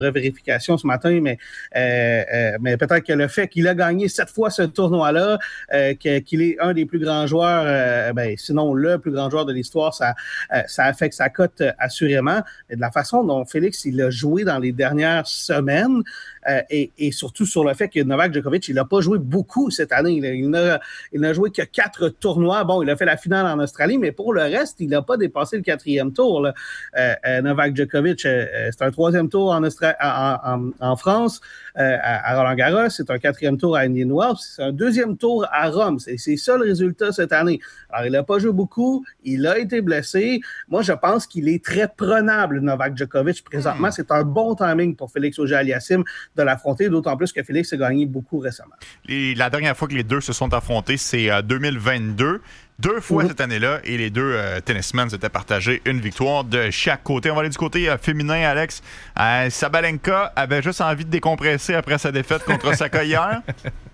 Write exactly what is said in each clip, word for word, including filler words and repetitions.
revérification ce matin, mais, euh, euh, mais peut-être que le fait qu'il a gagné sept fois ce tournoi-là, euh, que, qu'il est un des plus grands joueurs, euh, ben, sinon le plus grand joueur de l'histoire, ça, euh, ça affecte sa cote euh, assurément. Et de la façon dont Félix il a joué dans les dernières semaines, euh, et, et surtout sur le fait que Novak Djokovic, il n'a pas joué beaucoup cette année. Il, il, n'a, il n'a joué que quatre tournois. Bon, il a fait la finale en Australie, mais pour le reste, il n'a pas dépassé le quatrième tour. Là. Euh, euh, Novak Djokovic, euh, c'est un troisième tour en Australie. En, en, en France, euh, à, à Roland-Garros, c'est un quatrième tour à Indian Wells, c'est un deuxième tour à Rome. C'est, c'est ça le résultat cette année. Alors, il n'a pas joué beaucoup, il a été blessé. Moi, je pense qu'il est très prenable, Novak Djokovic. Présentement, mmh. c'est un bon timing pour Félix Auger-Aliassime de l'affronter, d'autant plus que Félix a gagné beaucoup récemment. Et la dernière fois que les deux se sont affrontés, c'est euh, deux mille vingt-deux. Deux fois mmh. cette année-là, et les deux euh, tennismen s'étaient partagés une victoire de chaque côté. On va aller du côté euh, féminin, Alex. Euh, Sabalenka avait juste envie de décompresser après sa défaite contre Osaka hier.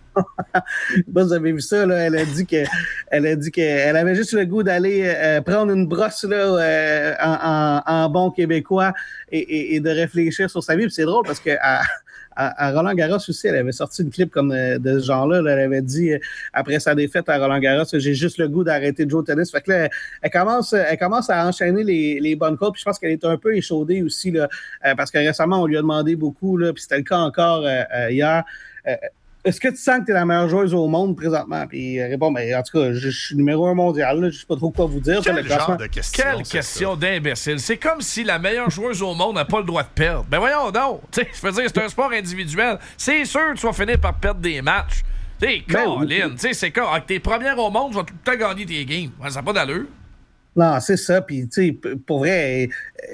Vous avez vu ça, là, elle a dit que elle a dit qu'elle avait juste le goût d'aller euh, prendre une brosse là, euh, en, en, en bon québécois et, et, et de réfléchir sur sa vie. Puis c'est drôle parce que à, à, à Roland-Garros aussi, elle avait sorti une clip comme de, de ce genre-là. Là, elle avait dit euh, après sa défaite à Roland-Garros, j'ai juste le goût d'arrêter de jouer au tennis. Fait que là, elle, elle commence, elle commence à enchaîner les, les bonnes côtes. Puis je pense qu'elle est un peu échaudée aussi là, euh, parce que récemment on lui a demandé beaucoup là, puis c'était le cas encore euh, euh, hier. Euh, Est-ce que tu sens que tu es la meilleure joueuse au monde présentement? Puis il répond, ben, en tout cas, je, je suis numéro un mondial. Là, je ne sais pas trop quoi vous dire. Quel le genre classement. de question? Quelle question ça? D'imbécile. C'est comme si la meilleure joueuse au monde n'a pas le droit de perdre. Ben voyons donc. Je veux dire, c'est un sport individuel. C'est sûr que tu vas finir par perdre des matchs. Tu sais, Colin, tu sais, c'est quoi? Avec tes premières au monde, tu vas tout le temps gagner tes games. Ça n'a pas d'allure. Non, c'est ça. Puis, tu sais, pour vrai,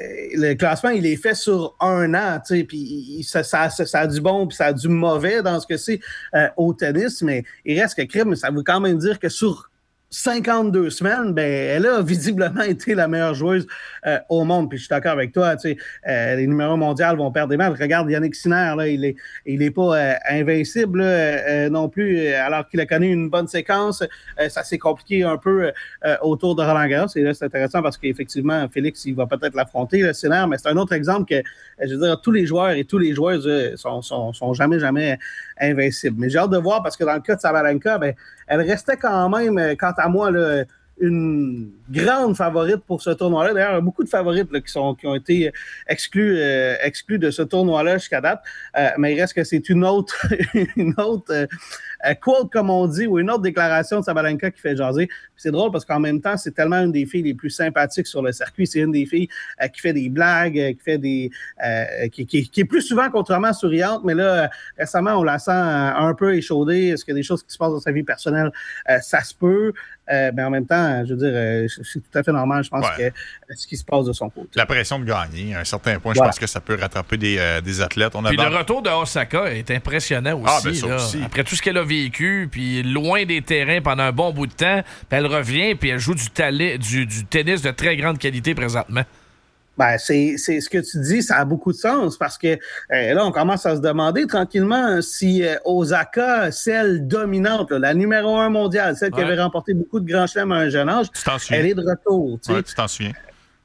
le classement, il est fait sur un an, tu sais, puis ça, ça, ça, ça a du bon puis ça a du mauvais dans ce que c'est euh, au tennis, mais il reste que crime, ça veut quand même dire que sur cinquante-deux semaines, ben, elle a visiblement été la meilleure joueuse euh, au monde. Puis je suis d'accord avec toi, tu sais, euh, les numéros mondiaux vont perdre des matchs. Regarde Yannick Sinner, là, il est, il est pas euh, invincible là, euh, non plus, alors qu'il a connu une bonne séquence. Euh, ça s'est compliqué un peu euh, autour de Roland-Garros. Et là, c'est intéressant parce qu'effectivement, Félix, il va peut-être l'affronter, le Sinner, mais c'est un autre exemple que, je veux dire, tous les joueurs et tous les joueuses euh, sont, sont, sont jamais, jamais invincibles. Mais j'ai hâte de voir parce que dans le cas de Sabalenka, ben, elle restait quand même, quant à moi, là, une grande favorite pour ce tournoi-là. D'ailleurs, il y a beaucoup de favorites là, qui, sont, qui ont été exclus, euh, exclus de ce tournoi-là jusqu'à date. Euh, mais il reste que c'est une autre, une autre euh, quote, comme on dit, ou une autre déclaration de Sabalenka qui fait jaser. Puis c'est drôle parce qu'en même temps, c'est tellement une des filles les plus sympathiques sur le circuit. C'est une des filles euh, qui fait des blagues, euh, qui fait des, euh, qui, qui, qui est plus souvent contrairement souriante. Mais là, euh, récemment, on la sent euh, un peu échaudée. Est-ce qu'il y a des choses qui se passent dans sa vie personnelle? Euh, ça se peut. Euh, mais en même temps, je veux dire, euh, c'est tout à fait normal, je pense, ouais. que ce qui se passe de son côté. La pression de gagner, à un certain point, voilà. Je pense que ça peut rattraper des, euh, des athlètes. On a puis band... le retour de Osaka est impressionnant aussi. Ah, ben ça là. aussi. Après tout ce qu'elle a vécu, puis loin des terrains pendant un bon bout de temps, puis elle revient, puis elle joue du, tali- du, du tennis de très grande qualité présentement. Ben, c'est, c'est ce que tu dis, ça a beaucoup de sens parce que euh, là, on commence à se demander tranquillement si euh, Osaka, celle dominante, là, la numéro un mondiale, celle ouais. qui avait remporté beaucoup de grands chelems à un jeune âge, elle est de retour. Tu sais. Ouais, tu t'en souviens?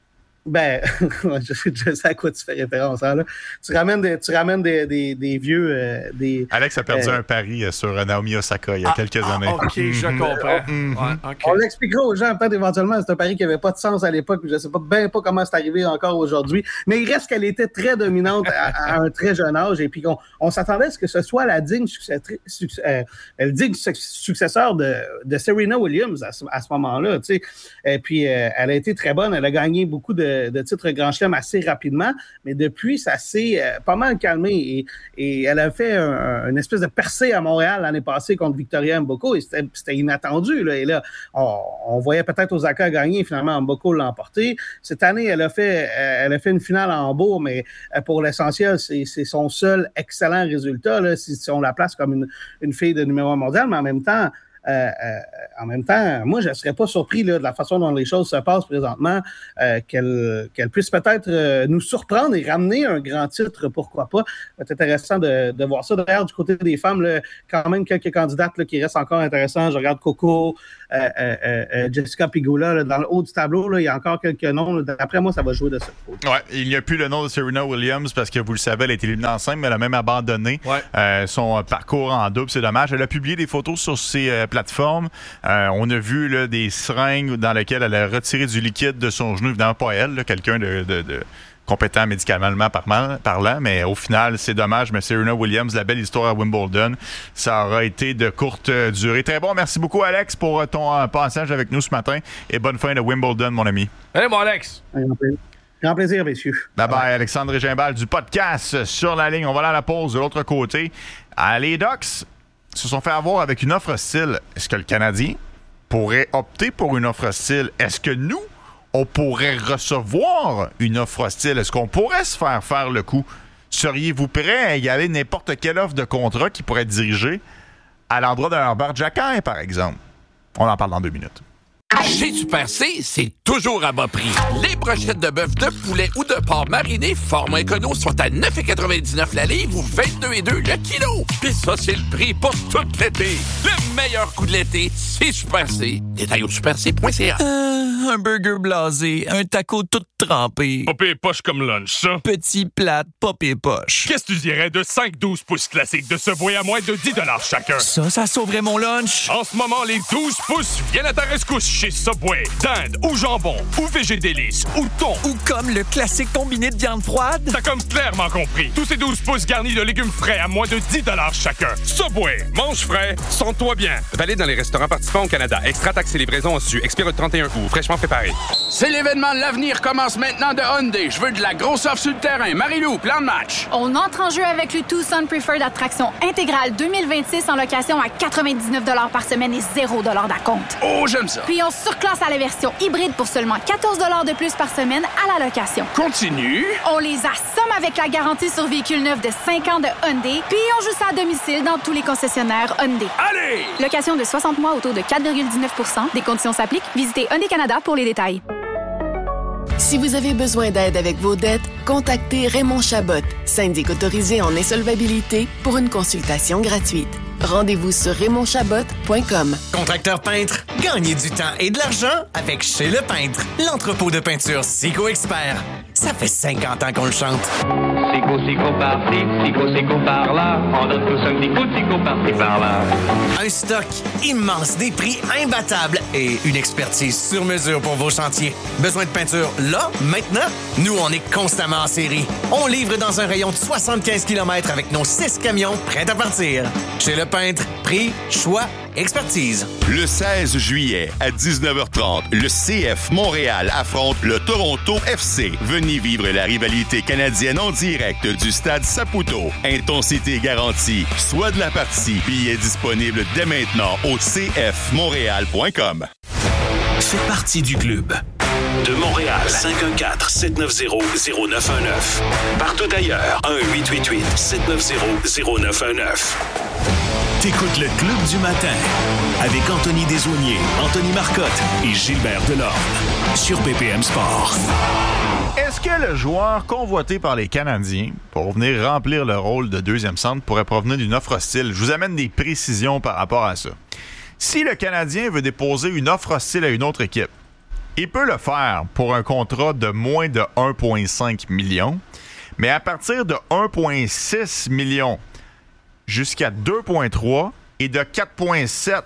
Ben, je, je sais à quoi tu fais référence. Hein, là. Tu ramènes des, tu ramènes des, des, des vieux... Euh, des, Alex a perdu euh, un pari sur Naomi Osaka il y a ah, quelques ah, années. OK, je comprends. Mm-hmm. Ouais, okay. On l'expliquera aux gens peut-être éventuellement. C'est un pari qui n'avait pas de sens à l'époque. Je ne sais pas bien pas comment c'est arrivé encore aujourd'hui. Mais il reste qu'elle était très dominante à, à un très jeune âge. Et puis, on, on s'attendait à ce que ce soit la digne, succès, succès, euh, le digne successeur de, de Serena Williams à ce, à ce moment-là. Tu sais. Et puis, euh, elle a été très bonne. Elle a gagné beaucoup de de titres Grand Chelem assez rapidement, mais depuis, ça s'est euh, pas mal calmé et, et elle a fait un, un, une espèce de percée à Montréal l'année passée contre Victoria Mboko et c'était, c'était inattendu. Là. Et là, on, on voyait peut-être Osaka gagner, finalement Mboko l'a emporté. Cette année, elle a fait, euh, elle a fait une finale à Hambourg, mais euh, pour l'essentiel, c'est, c'est son seul excellent résultat là, si, si on la place comme une, une fille de numéro un mondial, mais en même temps, euh, euh, en même temps, moi, je ne serais pas surpris là, de la façon dont les choses se passent présentement, euh, qu'elle, qu'elle puisse peut-être euh, nous surprendre et ramener un grand titre, pourquoi pas. C'est intéressant de, de voir ça. D'ailleurs, du côté des femmes, là, quand même quelques candidates là, qui restent encore intéressants. Je regarde Coco, euh, euh, euh, Jessica Pegula, là, dans le haut du tableau, là, il y a encore quelques noms. Là. D'après moi, ça va jouer de ça. Ouais, il n'y a plus le nom de Serena Williams parce que, vous le savez, elle a été éliminée en simple, mais elle a même abandonné ouais. euh, son parcours en double. C'est dommage. Elle a publié des photos sur ses euh, plateformes. Euh, on a vu là, des seringues dans lesquelles elle a retiré du liquide de son genou. Évidemment, pas elle, là, quelqu'un de... de, de compétent médicalement parlant, mais au final, c'est dommage. Mais Serena Williams, la belle histoire à Wimbledon, ça aura été de courte durée. Très bon, merci beaucoup, Alex, pour ton euh, passage avec nous ce matin. Et bonne fin de Wimbledon, mon ami. Allez, mon Alex! Grand plaisir, messieurs. Bye bye, Alexandre Régimbal du podcast Sur la ligne. On va aller à la pause de l'autre côté. Ah, les Ducks se sont fait avoir avec une offre hostile. Est-ce que le Canadien pourrait opter pour une offre hostile? Est-ce que nous, on pourrait recevoir une offre hostile? Est-ce qu'on pourrait se faire faire le coup? Seriez-vous prêt à y aller n'importe quelle offre de contrat qui pourrait être dirigée à l'endroit d'un Herbert Jacquin, par exemple? On en parle dans deux minutes. Chez Super C, c'est toujours à bas prix. Les brochettes de bœuf, de poulet ou de porc mariné format écono sont à neuf virgule quatre-vingt-dix-neuf la livre ou vingt-deux virgule deux le kilo. Puis ça, c'est le prix pour tout l'été. Le meilleur coup de l'été, c'est Super C. Détail au super c point c a. Euh, un burger blasé, un taco tout trempé. Pas pire poche comme lunch, ça. Petit plate, pas pire poche. Qu'est-ce que tu dirais de cinq douze pouces classiques de Subway à moins de dix dollars chacun? Ça, ça sauverait mon lunch. En ce moment, les douze pouces viennent à ta rescousse chez Subway. Dinde ou jambon, ou végé délice, ou thon. Ou comme le classique combiné de viande froide. T'as comme clairement compris. Tous ces douze pouces garnis de légumes frais à moins de dix dollars chacun. Subway, mange frais, sens-toi bien. Valide dans les restaurants participants au Canada. Extra taxes et livraison au su. Expire le trente et un août. Fraîchement préparé. C'est l'événement de l'avenir commence maintenant de Hyundai. Je veux de la grosse offre sur le terrain. Marie-Lou, plan de match. On entre en jeu avec le Tucson Preferred Attraction intégrale deux mille vingt-six en location à quatre-vingt-dix-neuf dollars par semaine et zéro dollars d'acompte. Oh, j'aime ça. Puis on surclasse à la version hybride pour seulement quatorze dollars de plus par semaine à la location. Continue. On les assomme avec la garantie sur véhicule neuf de cinq ans de Hyundai. Puis on joue ça à domicile dans tous les concessionnaires Hyundai. Allez! Location de soixante mois au taux de quatre virgule dix-neuf pour cent. Des conditions s'appliquent. Visitez Hyundai Canada pour les détails. Si vous avez besoin d'aide avec vos dettes, contactez Raymond Chabot, syndic autorisé en insolvabilité, pour une consultation gratuite. Rendez-vous sur raymond chabot point com. Contracteur peintre, gagnez du temps et de l'argent avec Chez Le Peintre, l'entrepôt de peinture Sico Expert. Ça fait cinquante ans qu'on le chante. Sico, Sico par-ci, Sico, Sico par-là. On donne tous un petit coup de Sico par-ci, par-là. Un stock immense, des prix imbattables et une expertise sur mesure pour vos chantiers. Besoin de peinture là, maintenant? Nous, on est constamment en série. On livre dans un rayon de soixante-quinze kilomètres avec nos six camions prêts à partir. Chez Le Peintre, prix, choix, expertise. Le seize juillet à dix-neuf heures trente, le C F Montréal affronte le Toronto F C. Venez vivre la rivalité canadienne en direct du stade Saputo. Intensité garantie. Soit de la partie. Billets disponibles dès maintenant au c f montréal point com. Fais partie du club. De Montréal, cinq un quatre, sept neuf zéro, zéro neuf un neuf. Partout ailleurs, un huit huit huit, sept neuf zéro, zéro neuf un neuf. T'écoutes le Club du matin avec Anthony Desaulniers, Anthony Marcotte et Gilbert Delorme sur B P M Sport. Est-ce que le joueur convoité par les Canadiens pour venir remplir le rôle de deuxième centre pourrait provenir d'une offre hostile? Je vous amène des précisions par rapport à ça. Si le Canadien veut déposer une offre hostile à une autre équipe, il peut le faire pour un contrat de moins de un virgule cinq million, mais à partir de un virgule six million jusqu'à deux virgule trois et de quatre virgule sept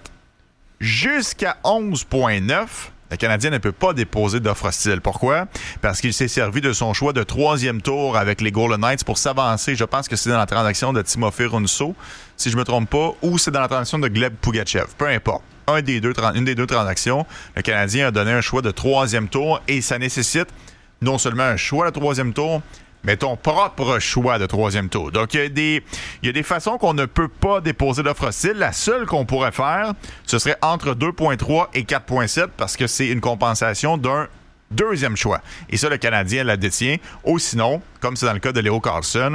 jusqu'à onze virgule neuf, le Canadien ne peut pas déposer d'offre hostile. Pourquoi? Parce qu'il s'est servi de son choix de troisième tour avec les Golden Knights pour s'avancer. Je pense que c'est dans la transaction de Timofey Runso, si je ne me trompe pas, ou c'est dans la transaction de Gleb Pugachev. Peu importe. Un des deux, une des deux transactions, le Canadien a donné un choix de troisième tour et ça nécessite non seulement un choix de troisième tour, mais ton propre choix de troisième tour. Donc, il y a des, il y a des façons qu'on ne peut pas déposer d'offre hostile. La seule qu'on pourrait faire, ce serait entre deux virgule trois et quatre virgule sept parce que c'est une compensation d'un deuxième choix. Et ça, le Canadien la détient. Ou sinon, comme c'est dans le cas de Léo Carlson,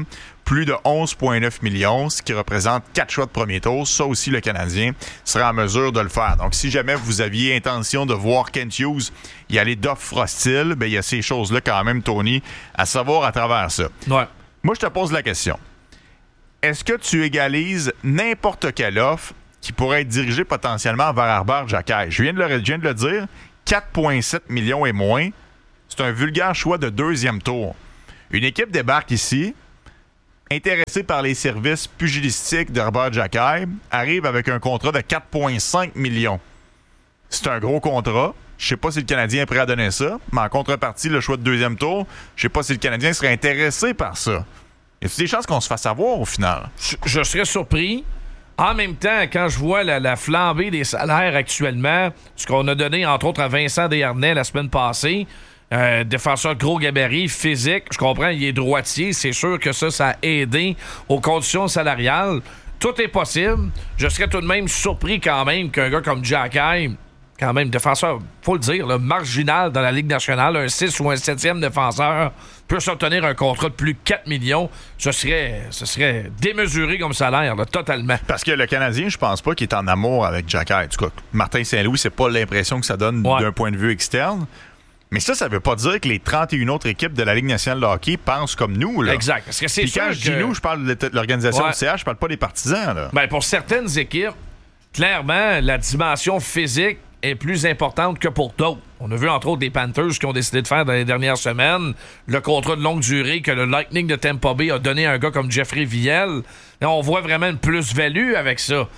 plus de onze virgule neuf millions, ce qui représente quatre choix de premier tour. Ça aussi, le Canadien serait en mesure de le faire. Donc, si jamais vous aviez intention de voir Kent Hughes y aller d'offre hostile, ben il y a ces choses-là quand même, Tony, à savoir à travers ça. Ouais. Moi, je te pose la question. Est-ce que tu égalises n'importe quelle offre qui pourrait être dirigée potentiellement vers Arbor Xhekaj? Je viens de le, je viens de le dire, quatre virgule sept millions et moins, c'est un vulgaire choix de deuxième tour. Une équipe débarque ici, intéressée par les services pugilistiques d'Arbor Xhekaj, arrive avec un contrat de quatre virgule cinq millions. C'est un gros contrat. Je sais pas si le Canadien est prêt à donner ça, mais en contrepartie, le choix de deuxième tour, je sais pas si le Canadien serait intéressé par ça. Y a-t-il des chances qu'on se fasse avoir au final? Je, je serais surpris. En même temps, quand je vois la, la flambée des salaires actuellement, ce qu'on a donné entre autres à Vincent Desharnais la semaine passée, Euh, défenseur gros gabarit, physique, je comprends, il est droitier, c'est sûr que ça, ça a aidé aux conditions salariales. Tout est possible. Je serais tout de même surpris quand même qu'un gars comme Xhekaj, quand même, défenseur, faut le dire, là, marginal dans la Ligue nationale, un six ou un septième défenseur, puisse obtenir un contrat de plus de quatre millions. Ce serait, ce serait démesuré comme salaire, là, totalement. Parce que le Canadien, je pense pas qu'il est en amour avec Xhekaj. En tout cas, Martin Saint-Louis, c'est pas l'impression que ça donne ouais. d'un point de vue externe. Mais ça, ça veut pas dire que les trente et une autres équipes de la Ligue nationale de hockey pensent comme nous. Là. Exact. Parce que c'est Puis quand sûr je dis que... nous, je parle de l'organisation ouais. du C H, je parle pas des partisans. Là. Ben, pour certaines équipes, clairement, la dimension physique est plus importante que pour d'autres. On a vu entre autres des Panthers qui ont décidé de faire dans les dernières semaines le contrat de longue durée que le Lightning de Tampa Bay a donné à un gars comme Jeffrey Viel. Là, on voit vraiment une plus-value avec ça.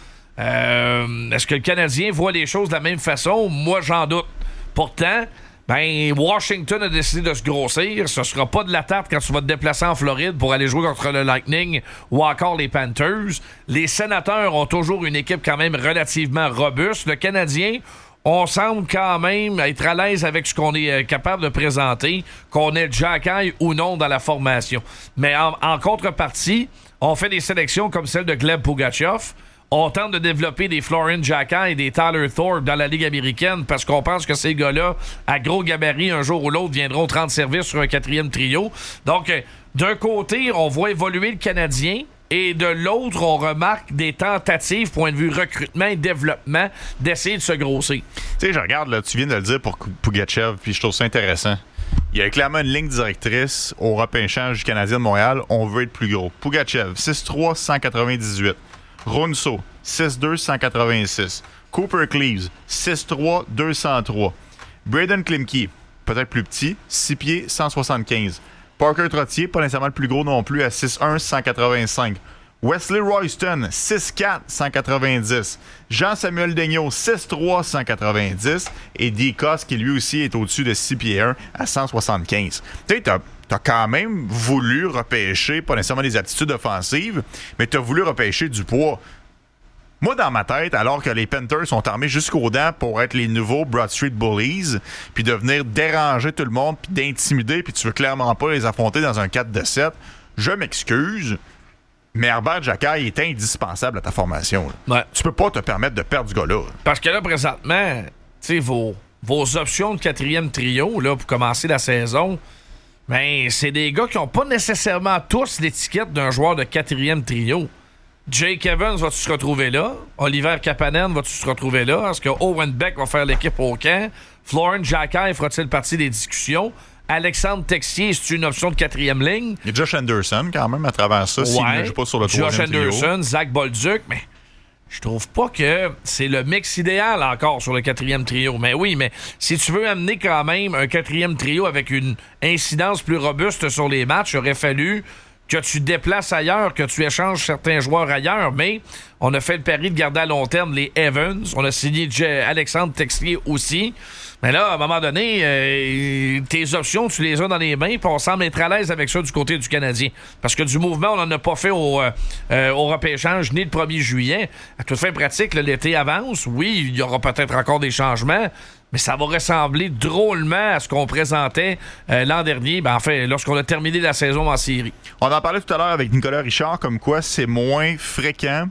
Euh, est-ce que le Canadien voit les choses de la même façon? Moi, j'en doute. Pourtant... Ben, Washington a décidé de se grossir. Ce sera pas de la tarte quand tu vas te déplacer en Floride pour aller jouer contre le Lightning ou encore les Panthers. Les Sénateurs ont toujours une équipe quand même relativement robuste. Le Canadien, on semble quand même être à l'aise avec ce qu'on est capable de présenter, qu'on ait Xhekaj ou non dans la formation. Mais en, en contrepartie, on fait des sélections comme celle de Gleb Pugachev. On tente de développer des Florian Xhekaj et des Tyler Thorpe dans la Ligue américaine parce qu'on pense que ces gars-là, à gros gabarit, un jour ou l'autre, viendront rendre service sur un quatrième trio. Donc, euh, d'un côté, on voit évoluer le Canadien et de l'autre, on remarque des tentatives, point de vue recrutement et développement, d'essayer de se grossir. Tu sais, je regarde, là, tu viens de le dire pour Pugachev, puis je trouve ça intéressant. Il y a clairement une ligne directrice au repêchage du Canadien de Montréal. On veut être plus gros. Pugachev, six trois, cent quatre-vingt-dix-huit. Runso, six deux, cent quatre-vingt-six. Cooper Cleaves, six trois, deux cent trois. Braden Klimke, peut-être plus petit, six pieds, cent soixante-quinze. Parker Trottier, pas nécessairement le plus gros non plus, à six un, cent quatre-vingt-cinq. Wesley Royston, six quatre, cent quatre-vingt-dix. Jean-Samuel Daigneault, six trois, cent quatre-vingt-dix. Et Dicos, qui lui aussi est au-dessus de six pieds un, à cent soixante-quinze. Tu sais, t'as T'as quand même voulu repêcher, pas nécessairement des aptitudes offensives, mais t'as voulu repêcher du poids. Moi, dans ma tête, alors que les Panthers sont armés jusqu'aux dents pour être les nouveaux Broad Street Bullies, puis de venir déranger tout le monde, puis d'intimider, puis tu veux clairement pas les affronter dans un quatre de sept, je m'excuse, mais Arbor Xhekaj est indispensable à ta formation. Ouais. Tu peux pas te permettre de perdre ce gars-là. Parce que là, présentement, tu sais, vos, vos options de quatrième trio, là, pour commencer la saison... Ben, c'est des gars qui n'ont pas nécessairement tous l'étiquette d'un joueur de quatrième trio. Jake Evans, vas-tu se retrouver là? Oliver Kapanen, vas-tu se retrouver là? Est-ce que Owen Beck va faire l'équipe au camp? Florian Xhekaj fera-t-il partie des discussions? Alexandre Texier, c'est une option de quatrième ligne? Il y a Josh Anderson, quand même, à travers ça, s'il ne joue pas sur le troisième trio. Josh Anderson, Zach Bolduc, mais... Je trouve pas que c'est le mix idéal encore sur le quatrième trio. Mais oui, mais si tu veux amener quand même un quatrième trio avec une incidence plus robuste sur les matchs, il aurait fallu que tu déplaces ailleurs, que tu échanges certains joueurs ailleurs. Mais on a fait le pari de garder à long terme les Evans. On a signé J- Alexandre Texier aussi. Mais là, à un moment donné, euh, tes options, tu les as dans les mains, puis on semble être à l'aise avec ça du côté du Canadien. Parce que du mouvement, on n'en a pas fait au, euh, au repêchage ni le premier juillet. À toute fin pratique, là, l'été avance. Oui, il y aura peut-être encore des changements, mais ça va ressembler drôlement à ce qu'on présentait euh, l'an dernier, ben, en fait, lorsqu'on a terminé la saison en série. On en parlait tout à l'heure avec Nicolas Richard, comme quoi c'est moins fréquent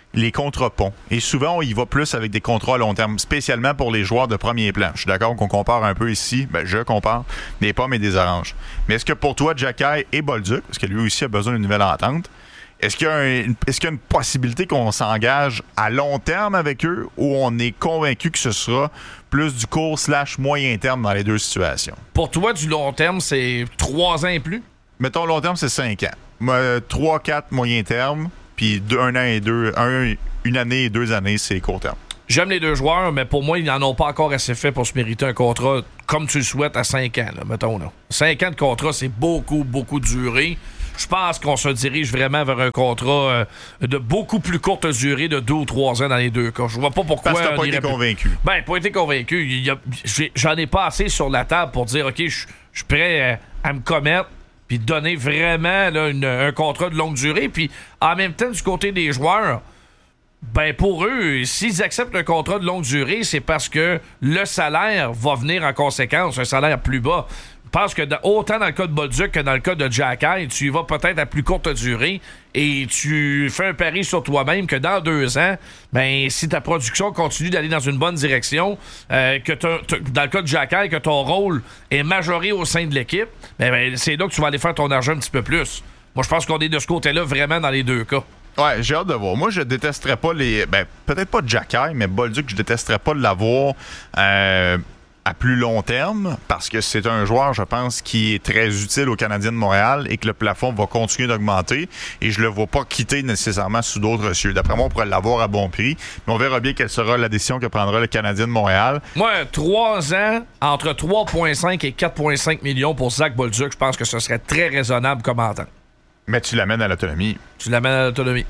les contrats ponts. Et souvent, on y va plus avec des contrats à long terme, spécialement pour les joueurs de premier plan. Je suis d'accord qu'on compare un peu ici, ben je compare des pommes et des oranges. Mais est-ce que pour toi, Xhekaj et Bolduc, parce que lui aussi a besoin d'une nouvelle entente, est-ce qu'il y a, un, est-ce qu'il y a une possibilité qu'on s'engage à long terme avec eux ou on est convaincu que ce sera plus du court slash moyen terme dans les deux situations? Pour toi, du long terme, c'est trois ans et plus? Mettons, long terme, c'est cinq ans. trois quatre moyen terme, puis deux, un an et deux, un, une année et deux années, c'est court terme. J'aime les deux joueurs, mais pour moi, ils n'en ont pas encore assez fait pour se mériter un contrat comme tu le souhaites à cinq ans, là, mettons. Là. cinq ans de contrat, c'est beaucoup, beaucoup de durée. Je pense qu'on se dirige vraiment vers un contrat euh, de beaucoup plus courte durée, de deux ou trois ans dans les deux cas. Je vois pas pourquoi... Parce que t'as pas été convaincu. Ben, pas été convaincu. Il y a, j'ai, j'en ai pas assez sur la table pour dire, OK, je suis prêt à, à me commettre puis donner vraiment là, une, un contrat de longue durée. Puis en même temps, du côté des joueurs, ben pour eux, s'ils acceptent un contrat de longue durée, c'est parce que le salaire va venir en conséquence, un salaire plus bas. Je pense que dans, autant dans le cas de Bolduc que dans le cas de Xhekaj, tu y vas peut-être à plus courte durée et tu fais un pari sur toi-même que dans deux ans, ben si ta production continue d'aller dans une bonne direction, euh, que t'as, t'as, dans le cas de Xhekaj, que ton rôle est majoré au sein de l'équipe, ben, ben c'est là que tu vas aller faire ton argent un petit peu plus. Moi, je pense qu'on est de ce côté-là vraiment dans les deux cas. Ouais, j'ai hâte de voir. Moi, je détesterais pas les... Ben, peut-être pas Xhekaj, mais Bolduc, je détesterais pas de l'avoir... Euh... à plus long terme, parce que c'est un joueur, je pense, qui est très utile aux Canadiens de Montréal et que le plafond va continuer d'augmenter et je le vois pas quitter nécessairement sous d'autres cieux. D'après moi, on pourrait l'avoir à bon prix, mais on verra bien quelle sera la décision que prendra le Canadien de Montréal. Moi, trois ans, entre trois virgule cinq et quatre virgule cinq millions pour Zach Bolduc, je pense que ce serait très raisonnable comme entente. Mais tu l'amènes à l'autonomie. Tu l'amènes à l'autonomie.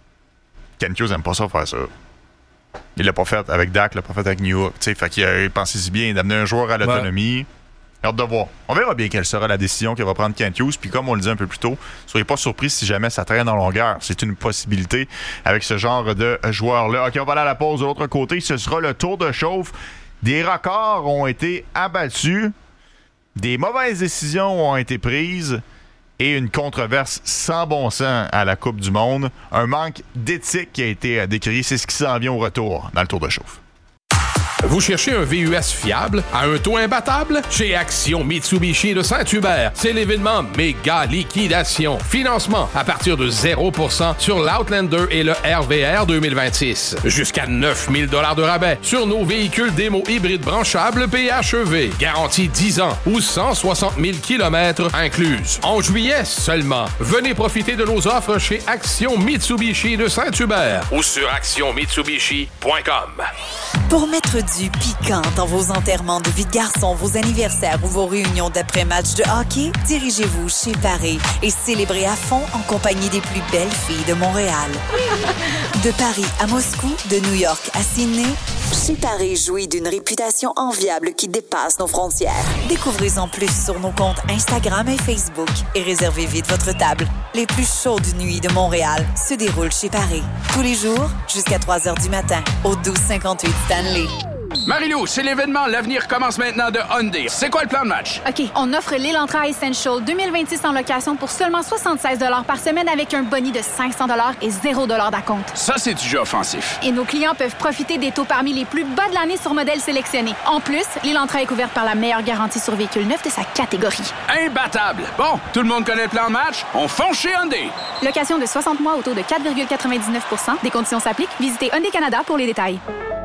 Ken Hughes n'aime pas ça faire ça. Il l'a pas fait avec Dak, il l'a pas fait avec New York. T'sais, fait qu'il a pensé si bien d'amener un joueur à l'autonomie. Ouais. Hâte de voir. On verra bien quelle sera la décision que va prendre Ken Hughes. Puis comme on le dit un peu plus tôt, soyez pas surpris si jamais ça traîne en longueur. C'est une possibilité avec ce genre de joueur-là. OK, on va aller à la pause de l'autre côté. Ce sera le tour de chauffe. Des records ont été abattus. Des mauvaises décisions ont été prises. Et une controverse sans bon sens à la Coupe du Monde. Un manque d'éthique qui a été décrit. C'est ce qui s'en vient au retour dans le tour de chauffe. Vous cherchez un V U S fiable à un taux imbattable? Chez Action Mitsubishi de Saint-Hubert, c'est l'événement méga liquidation. Financement à partir de zéro pour cent sur l'Outlander et le R V R deux mille vingt-six. Jusqu'à neuf mille dollars de rabais sur nos véhicules démo hybrides branchables P H E V. Garantie dix ans ou cent soixante mille kilomètres incluses. En juillet seulement, venez profiter de nos offres chez Action Mitsubishi de Saint-Hubert ou sur action mitsubishi point com. Pour mettre du piquant dans vos enterrements de vie de garçon, vos anniversaires ou vos réunions d'après-match de hockey, dirigez-vous chez Paris et célébrez à fond en compagnie des plus belles filles de Montréal. De Paris à Moscou, de New York à Sydney, chez Paris jouit d'une réputation enviable qui dépasse nos frontières. Découvrez-en plus sur nos comptes Instagram et Facebook et réservez vite votre table. Les plus chaudes nuits de Montréal se déroulent chez Paris. Tous les jours, jusqu'à trois heures du matin, au douze cinquante-huit Stanley. Marie-Lou, c'est l'événement L'avenir commence maintenant de Hyundai. C'est quoi le plan de match? OK, on offre l'Elantra Essential deux mille vingt-six en location pour seulement soixante-seize dollars par semaine avec un boni de cinq cents dollars et zéro dollars d'acompte. Ça, c'est du jeu offensif. Et nos clients peuvent profiter des taux parmi les plus bas de l'année sur modèles sélectionnés. En plus, l'Elantra est couverte par la meilleure garantie sur véhicule neuf de sa catégorie. Imbattable! Bon, tout le monde connaît le plan de match? On fonce chez Hyundai! Location de soixante mois au taux de quatre virgule quatre-vingt-dix-neuf pour cent. Des conditions s'appliquent. Visitez Hyundai Canada pour les détails.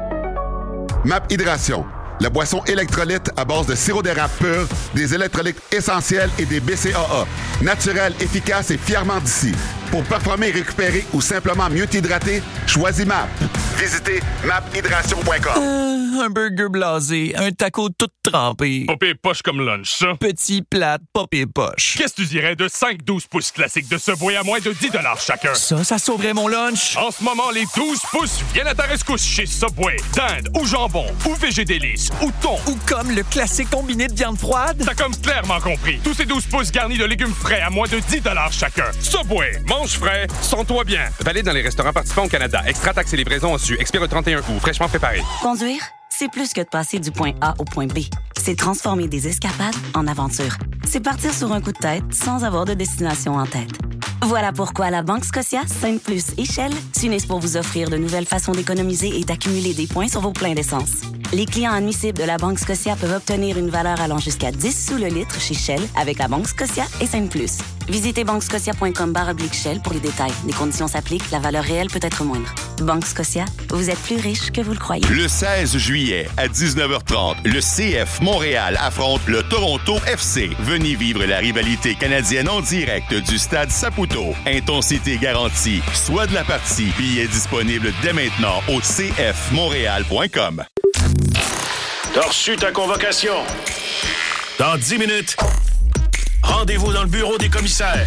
M A P Hydration, la boisson électrolyte à base de sirop d'érable pur, des électrolytes essentiels et des B C A A. Naturel, efficace et fièrement d'ici. Pour performer, récupérer ou simplement mieux t'hydrater, choisis M A P. Visitez map hydration point com. Euh, un burger blasé, un taco tout trempé. Pas pire poche comme lunch, ça. Petit plat, pas pire poche. Qu'est-ce que tu dirais de cinq douze pouces classiques de Subway à moins de dix dollars chacun? Ça, ça sauverait mon lunch. En ce moment, les douze pouces viennent à ta rescousse chez Subway. Dinde ou jambon ou végé délice ou thon. Ou comme le classique combiné de viande froide. T'as comme clairement compris. Tous ces douze pouces garnis de légumes frais à moins de dix dollars chacun. Subway, mange frais, sens-toi bien. Valide dans les restaurants participants au Canada. Extra taxes et livraison en su. Expire le trente et un août. Fraîchement préparé. Conduire, c'est plus que de passer du point A au point B. C'est transformer des escapades en aventures. C'est partir sur un coup de tête sans avoir de destination en tête. Voilà pourquoi la Banque Scotia, Sainte Plus et Shell s'unissent pour vous offrir de nouvelles façons d'économiser et d'accumuler des points sur vos pleins d'essence. Les clients admissibles de la Banque Scotia peuvent obtenir une valeur allant jusqu'à dix sous le litre chez Shell avec la Banque Scotia et Sainte Plus. Visitez banquescotia.com barre oblique Shell pour les détails. Les conditions s'appliquent, la valeur réelle peut être moindre. Banque Scotia, vous êtes plus riche que vous le croyez. Le seize juillet à dix-neuf heures trente, le C F Montréal affronte le Toronto F C. Venez vivre la rivalité canadienne en direct du stade Saputo. Intensité garantie. Soit de la partie. Billets disponibles dès maintenant au c f montréal point com. T'as reçu ta convocation. Dans dix minutes, rendez-vous dans le bureau des commissaires.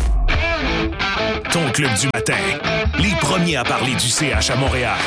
Ton club du matin. Les premiers à parler du C H à Montréal.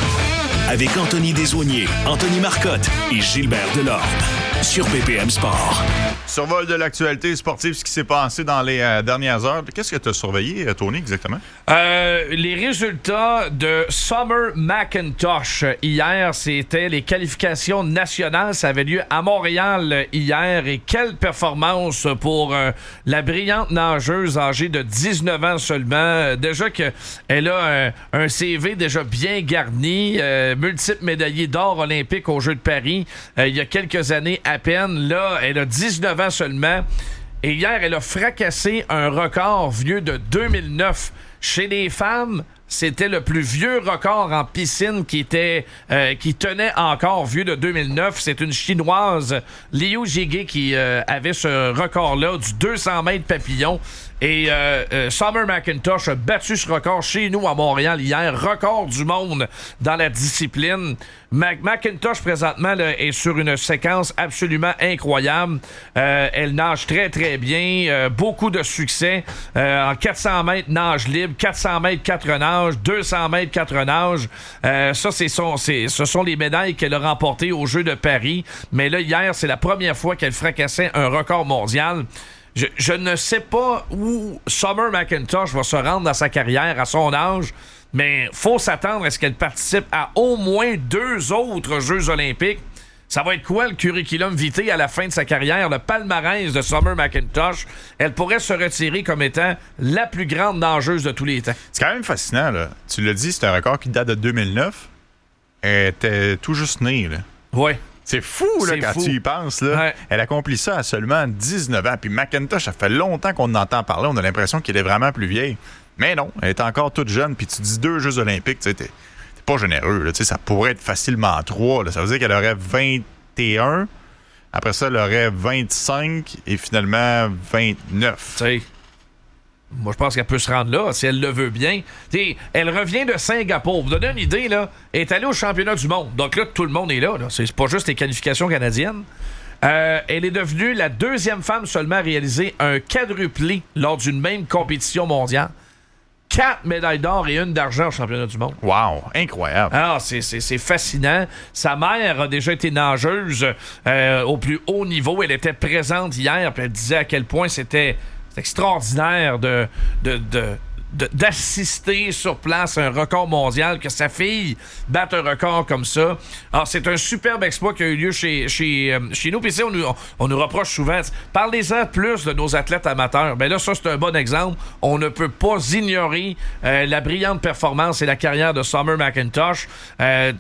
Avec Anthony Desaulniers, Anthony Marcotte et Gilbert Delorme. Sur B P M Sport. Survol de l'actualité sportive, ce qui s'est passé dans les euh, dernières heures. Qu'est-ce que tu as surveillé, Tony, exactement? Euh, les résultats de Summer McIntosh hier, c'était les qualifications nationales. Ça avait lieu à Montréal hier. Et quelle performance pour euh, la brillante nageuse âgée de dix-neuf ans seulement. Déjà qu'elle a un, un C V déjà bien garni. Euh, multiple médaillée d'or olympique aux Jeux de Paris euh, il y a quelques années à peine. Là, elle a dix-neuf ans seulement. Et hier, elle a fracassé un record vieux de deux mille neuf. Chez les femmes, c'était le plus vieux record en piscine qui était euh, qui tenait encore vieux de deux mille neuf. C'est une Chinoise, Liu Jige, qui euh, avait ce record-là du deux cents mètres papillon. Et euh, euh, Summer McIntosh a battu ce record chez nous à Montréal hier. Record du monde dans la discipline. Mac- McIntosh, présentement, là, est sur une séquence absolument incroyable. Euh, elle nage très, très bien. Euh, beaucoup de succès. Euh, en quatre cents mètres, nage libre. quatre cents mètres, quatre nages. deux cents mètres, quatre nages. Euh, ça, c'est son, c'est, ce sont les médailles qu'elle a remportées aux Jeux de Paris. Mais là, hier, c'est la première fois qu'elle fracassait un record mondial. Je, je ne sais pas où Summer McIntosh va se rendre dans sa carrière à son âge, mais faut s'attendre à ce qu'elle participe à au moins deux autres Jeux olympiques. Ça va être quoi le curriculum vitae à la fin de sa carrière, le palmarès de Summer McIntosh? Elle pourrait se retirer comme étant la plus grande nageuse de tous les temps. C'est quand même fascinant, là. Tu l'as dit, c'est un record qui date de deux mille neuf. Elle était tout juste née, là. Oui. C'est fou, là, c'est quand fou. tu y penses. Là. Ouais. Elle accomplit ça à seulement dix-neuf ans. Puis McIntosh, ça fait longtemps qu'on en entend parler. On a l'impression qu'elle est vraiment plus vieille. Mais non, elle est encore toute jeune. Puis tu dis deux Jeux olympiques, tu sais, t'es, t'es pas généreux. Là. Ça pourrait être facilement trois. Là. Ça veut dire qu'elle aurait vingt et un. Après ça, elle aurait vingt-cinq. Et finalement, vingt-neuf. Tu sais. Moi, je pense qu'elle peut se rendre là, si elle le veut bien. T'sais, elle revient de Singapour. Pour vous donner une idée, là, elle est allée au championnat du monde. Donc là, tout le monde est là. là. C'est pas juste les qualifications canadiennes. Euh, elle est devenue la deuxième femme seulement à réaliser un quadruplé lors d'une même compétition mondiale. Quatre médailles d'or et une d'argent au championnat du monde. Wow, incroyable. Alors, c'est, c'est, c'est fascinant. Sa mère a déjà été nageuse euh, au plus haut niveau. Elle était présente hier, puis elle disait à quel point c'était... C'est extraordinaire de, de, de, de, d'assister sur place à un record mondial, que sa fille batte un record comme ça. Alors, c'est un superbe exploit qui a eu lieu chez, chez, euh, chez nous. Puis ici, on nous, on nous reproche souvent, parlez-en plus de nos athlètes amateurs. Ben là, ça, c'est un bon exemple. On ne peut pas ignorer euh, la brillante performance et la carrière de Summer McIntosh. Euh,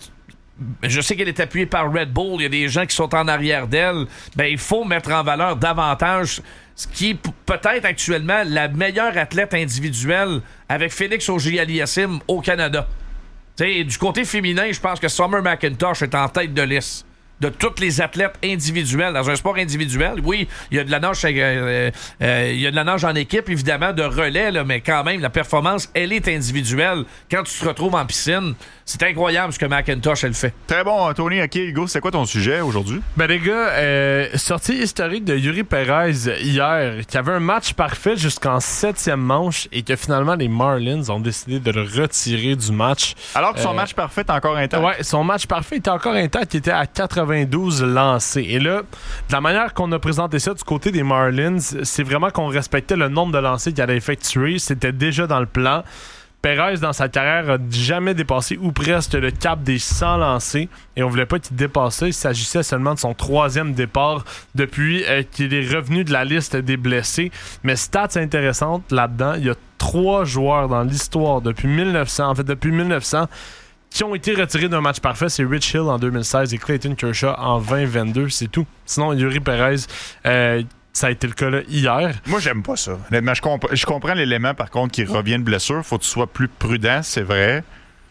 Je sais qu'elle est appuyée par Red Bull. Il y a des gens qui sont en arrière d'elle. Ben, il faut mettre en valeur davantage ce qui est p- peut-être actuellement la meilleure athlète individuelle avec Félix Auger-Aliassime au Canada. T'sais, du côté féminin, je pense que Summer McIntosh est en tête de liste de toutes les athlètes individuels. Dans un sport individuel, oui, il y a de la nage, euh, euh, il y a de la nage en équipe, évidemment, de relais, là, mais quand même, la performance, elle est individuelle. Quand tu te retrouves en piscine, c'est incroyable ce que McIntosh, elle fait. Très bon, Tony. OK, Hugo, c'est quoi ton sujet aujourd'hui? Ben les gars, euh, sortie historique de Yuri Perez hier, qui avait un match parfait jusqu'en septième manche et que finalement, les Marlins ont décidé de le retirer du match. Alors que son euh, match parfait est encore intact. Ouais, son match parfait était encore intact, qui était à quatre-vingt-douze lancés. Et là, de la manière qu'on a présenté ça du côté des Marlins, c'est vraiment qu'on respectait le nombre de lancers qu'il allait effectuer. C'était déjà dans le plan. Perez, dans sa carrière, n'a jamais dépassé ou presque le cap des cent lancés et on voulait pas qu'il dépasse ça. Il s'agissait seulement de son troisième départ depuis euh, qu'il est revenu de la liste des blessés. Mais stats intéressantes là-dedans, il y a trois joueurs dans l'histoire depuis mille neuf cents, en fait depuis mille neuf cents, qui ont été retirés d'un match parfait. C'est Rich Hill en deux mille seize et Clayton Kershaw en vingt vingt-deux, c'est tout. Sinon, Yuri Perez, euh, ça a été le cas là, hier. Moi, j'aime pas ça. Honnêtement, je, comp- je comprends l'élément, par contre, qui revient de blessure. Faut que tu sois plus prudent, c'est vrai.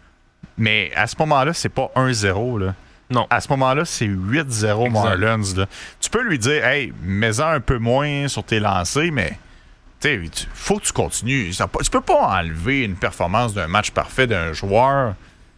Mais à ce moment-là, c'est pas un zéro, là. Non. À ce moment-là, c'est huit zéro Marlins. Là. Tu peux lui dire, hey, mets-en un peu moins sur tes lancers, mais tu sais, faut que tu continues. Ça, tu peux pas enlever une performance d'un match parfait d'un joueur.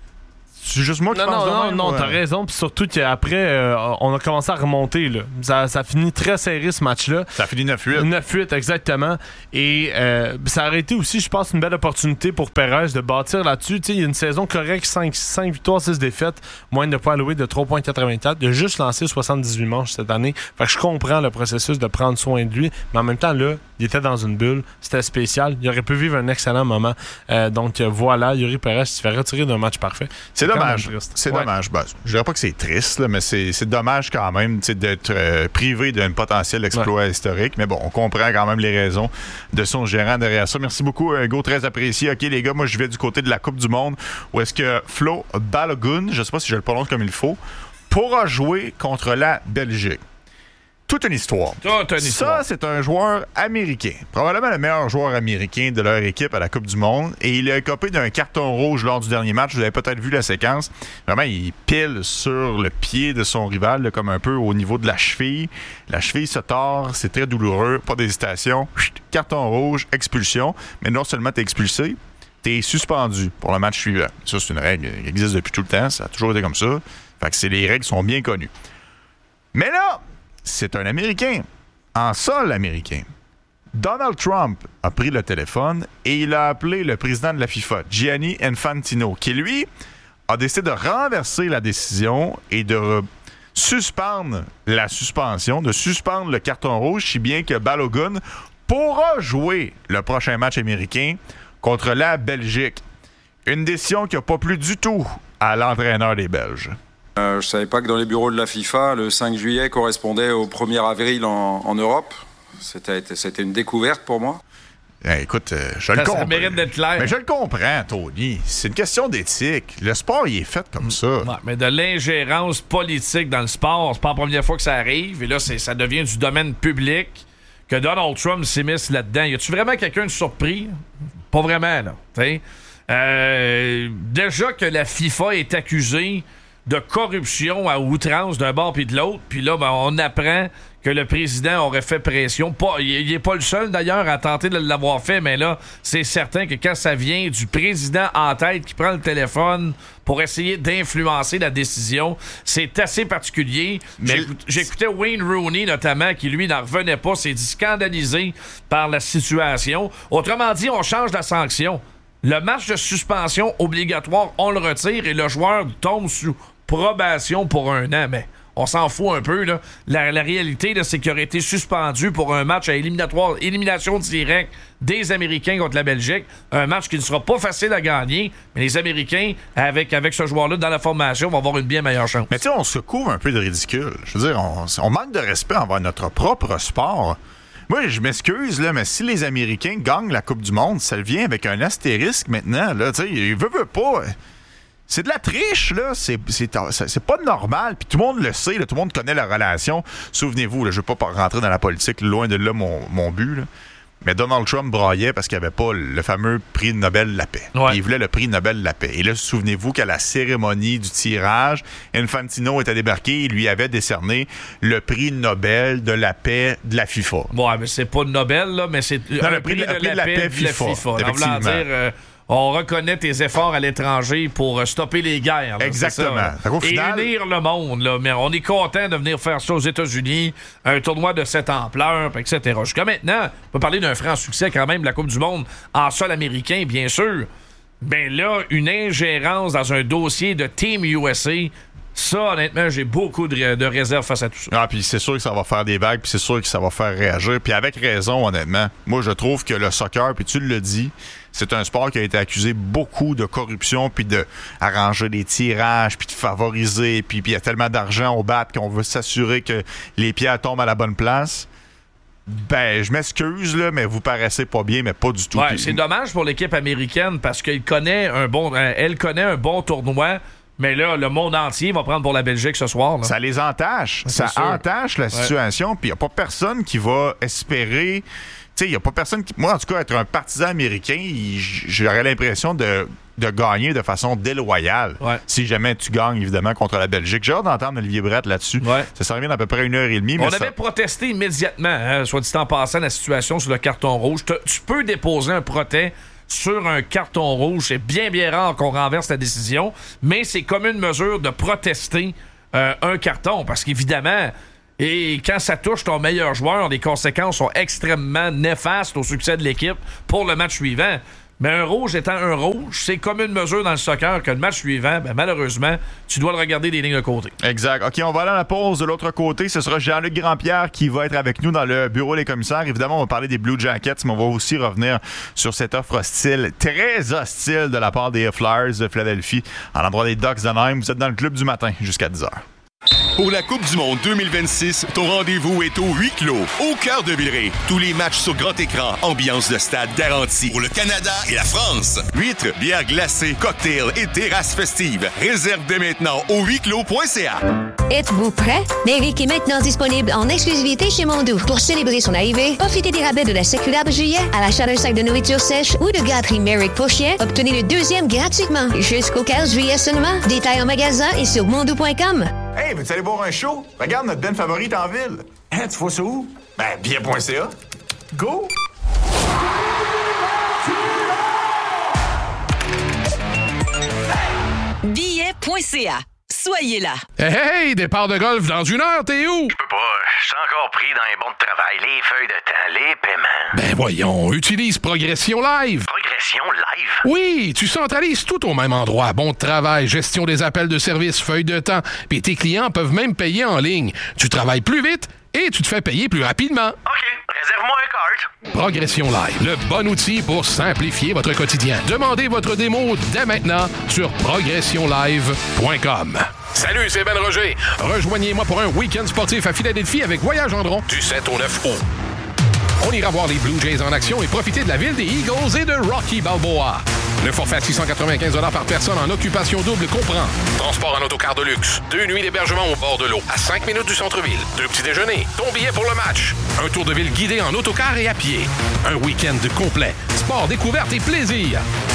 C'est juste moi qui non, pense non, de non, même, non, ouais. t'as raison. Puis surtout qu'après, euh, on a commencé à remonter. Là. Ça, ça finit très serré ce match-là. Ça finit neuf huit. neuf huit, exactement. Et euh, ça aurait été aussi, je pense, une belle opportunité pour Perez de bâtir là-dessus. Il y a une saison correcte, cinq, cinq victoires, six défaites, moyenne de points alloués de trois virgule quatre-vingt-quatre. Il a juste lancé soixante-dix-huit manches cette année. Fait que je comprends le processus de prendre soin de lui. Mais en même temps, là, il était dans une bulle. C'était spécial. Il aurait pu vivre un excellent moment. Euh, donc euh, voilà, Yuri Perez se fait retirer d'un match parfait. C'est, c'est dommage. C'est ouais. dommage. Ben, je dirais pas que c'est triste, là, mais c'est, c'est dommage quand même d'être euh, privé d'un potentiel exploit ouais. historique. Mais bon, on comprend quand même les raisons de son gérant derrière ça. Merci beaucoup, Hugo, très apprécié. OK, les gars, moi, je vais du côté de la Coupe du Monde où est-ce que Flo Balogun, je sais pas si je le prononce comme il faut, pourra jouer contre la Belgique. Toute une histoire. Toute une histoire. Ça, c'est un joueur américain. Probablement le meilleur joueur américain de leur équipe à la Coupe du Monde. Et il a écopé d'un carton rouge lors du dernier match. Vous avez peut-être vu la séquence. Vraiment, il pile sur le pied de son rival, là, comme un peu au niveau de la cheville. La cheville se tord. C'est très douloureux. Pas d'hésitation. Chut, carton rouge, expulsion. Mais non seulement t'es expulsé, t'es suspendu pour le match suivant. Ça, c'est une règle qui existe depuis tout le temps. Ça a toujours été comme ça. Fait que c'est, les règles sont bien connues. Mais là, c'est un Américain, en sol américain. Donald Trump a pris le téléphone et il a appelé le président de la FIFA, Gianni Infantino, qui, lui, a décidé de renverser la décision et de re- suspendre la suspension, de suspendre le carton rouge, si bien que Balogun pourra jouer le prochain match américain contre la Belgique. Une décision qui n'a pas plu du tout à l'entraîneur des Belges. Euh, je savais pas que dans les bureaux de la FIFA, le cinq juillet correspondait au premier avril en, en Europe. C'était, c'était une découverte pour moi. Eh, écoute, euh, je le ça, comprends. Ça mérite d'être clair. Mais je le comprends, Tony. C'est une question d'éthique. Le sport, il est fait comme ça. Ouais, mais de l'ingérence politique dans le sport, c'est pas la première fois que ça arrive. Et là, c'est, ça devient du domaine public que Donald Trump s'immisce là-dedans. Y a-tu vraiment quelqu'un de surpris? Pas vraiment, là. T'sais? Euh, déjà que la FIFA est accusée de corruption à outrance d'un bord puis de l'autre, puis là, ben, on apprend que le président aurait fait pression. Pas, il n'est pas le seul, d'ailleurs, à tenter de l'avoir fait, mais là, c'est certain que quand ça vient du président en tête qui prend le téléphone pour essayer d'influencer la décision, c'est assez particulier. Mais J'écoute, j'écoutais Wayne Rooney, notamment, qui, lui, n'en revenait pas, s'est dit scandalisé par la situation. Autrement dit, on change la sanction. Le match de suspension obligatoire, on le retire et le joueur tombe sous probation pour un an. Mais on s'en fout un peu, là. La, la réalité, là, c'est qu'il aurait été suspendu pour un match à éliminatoire, élimination directe des Américains contre la Belgique. Un match qui ne sera pas facile à gagner, mais les Américains, avec, avec ce joueur-là dans la formation, vont avoir une bien meilleure chance. Mais tu sais, on se couvre un peu de ridicule. Je veux dire, on, on manque de respect envers notre propre sport. Moi, je m'excuse, là, mais si les Américains gagnent la Coupe du Monde, ça vient avec un astérisque maintenant. Là, tu sais, ils veulent, veulent pas. C'est de la triche, là. C'est, c'est, c'est pas normal. Puis tout le monde le sait, là, tout le monde connaît la relation. Souvenez-vous, là, je veux pas rentrer dans la politique, loin de là mon, mon but, là. Mais Donald Trump braillait parce qu'il n'y avait pas le fameux prix Nobel de la paix. Ouais. Il voulait le prix Nobel de la paix. Et là, souvenez-vous qu'à la cérémonie du tirage, Infantino était débarqué et lui avait décerné le prix Nobel de la paix de la FIFA. Ouais, mais c'est pas Nobel, là, mais c'est non, un le prix, prix, de, prix la de la paix, paix FIFA. De la FIFA. Effectivement. En voulant dire, euh, on reconnaît tes efforts à l'étranger pour stopper les guerres. Là, exactement. C'est ça, Au final, et unir le monde. Là. Mais on est content de venir faire ça aux États-Unis, un tournoi de cette ampleur, et cetera. Jusqu'à maintenant, on peut parler d'un franc succès quand même, la Coupe du Monde en sol américain, bien sûr. Ben là, une ingérence dans un dossier de Team U S A, ça, honnêtement, j'ai beaucoup de, de réserves face à tout ça. Ah, puis c'est sûr que ça va faire des vagues, puis c'est sûr que ça va faire réagir. Puis avec raison, honnêtement. Moi, je trouve que le soccer, puis tu le dis, c'est un sport qui a été accusé beaucoup de corruption, puis de arranger des tirages, puis de favoriser, puis il y a tellement d'argent au bat qu'on veut s'assurer que les pierres tombent à la bonne place. Ben, je m'excuse, là, mais vous paraissez pas bien, mais pas du tout. Ouais, Puis, c'est dommage pour l'équipe américaine parce qu'elle connaît un bon, elle connaît un bon tournoi. Mais là, le monde entier va prendre pour la Belgique ce soir. Là. Ça les entache. C'est ça sûr. entache la situation. Puis il n'y a pas personne qui va espérer... Tu sais, il n'y a pas personne qui... Moi, en tout cas, être un partisan américain, il- j'aurais l'impression de, de gagner de façon déloyale. Ouais. Si jamais tu gagnes, évidemment, contre la Belgique. J'ai hâte d'entendre Olivier Brett là-dessus. Ouais. Ça s'en revient d'à peu près une heure et demie. On mais ça... avait protesté immédiatement, hein, soit dit en passant, la situation sur le carton rouge. Te- tu peux déposer un protest sur un carton rouge. C'est bien, bien rare qu'on renverse la décision, mais c'est comme une mesure de protester euh, un carton, parce qu'évidemment, et quand ça touche ton meilleur joueur, les conséquences sont extrêmement néfastes au succès de l'équipe pour le match suivant. Mais un rouge étant un rouge, c'est comme une mesure dans le soccer que le match suivant, ben, malheureusement, tu dois le regarder des lignes de côté. Exact. OK, on va aller à la pause. De l'autre côté, ce sera Jean-Luc Grandpierre qui va être avec nous dans le bureau des commissaires. Évidemment, on va parler des Blue Jackets, mais on va aussi revenir sur cette offre hostile, très hostile de la part des Flyers de Philadelphie à l'endroit des Ducks d'Anaheim. Vous êtes dans le club du matin jusqu'à dix heures. Pour la Coupe du monde deux mille vingt-six, ton rendez-vous est au huis clos, au cœur de Villeray. Tous les matchs sur grand écran, ambiance de stade garantie. Pour le Canada et la France. Huîtres, bières glacées, cocktails et terrasses festives. Réserve dès maintenant au huis clos point c a. Êtes-vous prêt? Méric est maintenant disponible en exclusivité chez Mondou. Pour célébrer son arrivée, profitez des rabais de la séculaire de juillet, à l'achat d'un sac de nourriture sèche ou de gâterie Méric pour chien, obtenez le deuxième gratuitement. Jusqu'au quinze juillet seulement. Détails en magasin et sur mondou point com. Hey, veux-tu aller voir un show? Regarde, notre band favorite en ville. Hein, tu vois ça où? Ben, billet point c a. Go! billet point c a. Soyez là. Hey, hey, départ de golf dans une heure, t'es où? Je peux pas, je suis encore pris dans les bons de travail, les feuilles de temps, les paiements. Ben voyons, utilise Progression Live. Progression Live? Oui, tu centralises tout au même endroit. Bon de travail, gestion des appels de service, feuilles de temps, puis tes clients peuvent même payer en ligne. Tu travailles plus vite et tu te fais payer plus rapidement. OK, réserve-moi un cart. Progression Live, le bon outil pour simplifier votre quotidien. Demandez votre démo dès maintenant sur progression live point com. Salut, c'est Ben Roger. Rejoignez-moi pour un week-end sportif à Philadelphie avec Voyage Gendron du sept au neuf août. On ira voir les Blue Jays en action et profiter de la ville des Eagles et de Rocky Balboa. Le forfait à six cent quatre-vingt-quinze dollars par personne en occupation double comprend transport en autocar de luxe, deux nuits d'hébergement au bord de l'eau, à cinq minutes du centre-ville, deux petits déjeuners, ton billet pour le match, un tour de ville guidé en autocar et à pied, un week-end complet, sport, découverte et plaisir.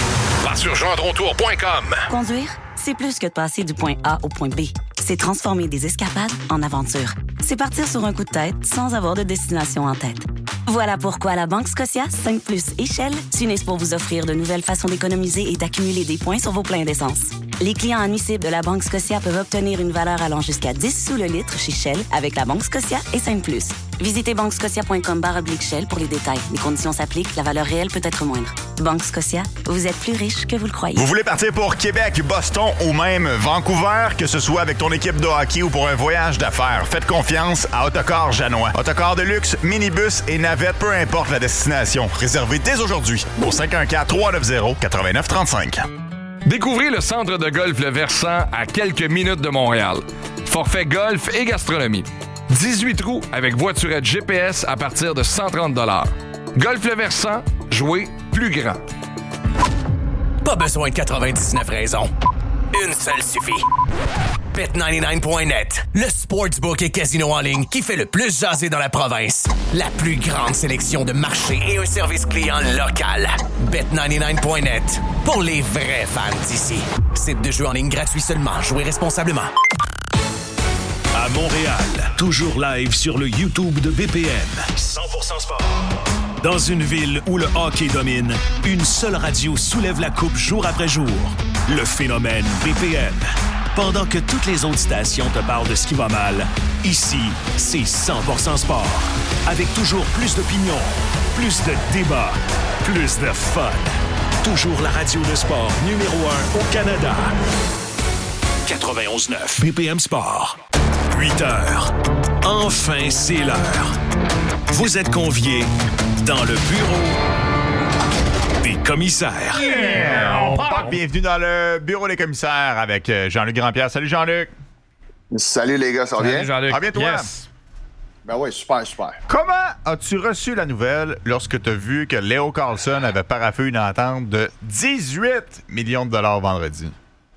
Va sur gendrontour point com. Conduire, c'est plus que de passer du point A au point B. C'est transformer des escapades en aventures. C'est partir sur un coup de tête sans avoir de destination en tête. Voilà pourquoi la Banque Scotia, cinq plus et Shell s'unissent pour vous offrir de nouvelles façons d'économiser et d'accumuler des points sur vos pleins d'essence. Les clients admissibles de la Banque Scotia peuvent obtenir une valeur allant jusqu'à dix sous le litre chez Shell avec la Banque Scotia et cinq plus. Visitez banque scotia point com barre oblique Shell pour les détails. Les conditions s'appliquent, la valeur réelle peut être moindre. Banque Scotia, vous êtes plus riche que vous le croyez. Vous voulez partir pour Québec, Boston ou même Vancouver, que ce soit avec ton équipe de hockey ou pour un voyage d'affaires, faites confiance à Autocar Janois. Autocar de luxe, minibus et navette, peu importe la destination. Réservez dès aujourd'hui au cinq un quatre, trois neuf zéro, neuf neuf trois cinq. Découvrez le centre de golf Le Versant à quelques minutes de Montréal. Forfait golf et gastronomie. dix-huit trous avec voiturette G P S à partir de cent trente dollars. Golf Le Versant, jouez plus grand. Pas besoin de quatre-vingt-dix-neuf raisons. Une seule suffit. bet quatre-vingt-dix-neuf point net, le sportsbook et casino en ligne qui fait le plus jaser dans la province. La plus grande sélection de marchés et un service client local. bet quatre-vingt-dix-neuf point net, pour les vrais fans d'ici. Site de jeu en ligne gratuit seulement. Jouez responsablement. À Montréal, toujours live sur le YouTube de B P M. cent pour cent sport. Dans une ville où le hockey domine, une seule radio soulève la coupe jour après jour. Le phénomène B P M. Pendant que toutes les autres stations te parlent de ce qui va mal, ici, c'est cent pour cent sport. Avec toujours plus d'opinions, plus de débats, plus de fun. Toujours la radio de sport numéro un au Canada. quatre-vingt-onze neuf. B P M Sport. huit heures. Enfin, c'est l'heure. Vous êtes conviés dans le bureau des commissaires. Yeah! On part. Bienvenue dans le bureau des commissaires avec Jean-Luc Grandpierre. Salut Jean-Luc. Salut les gars, ça va bien? Salut Jean-Luc. Ah bien toi? Yes. Ben oui, super, super. Comment as-tu reçu la nouvelle lorsque tu as vu que Leo Carlsson avait paraffé une entente de dix-huit millions de dollars vendredi?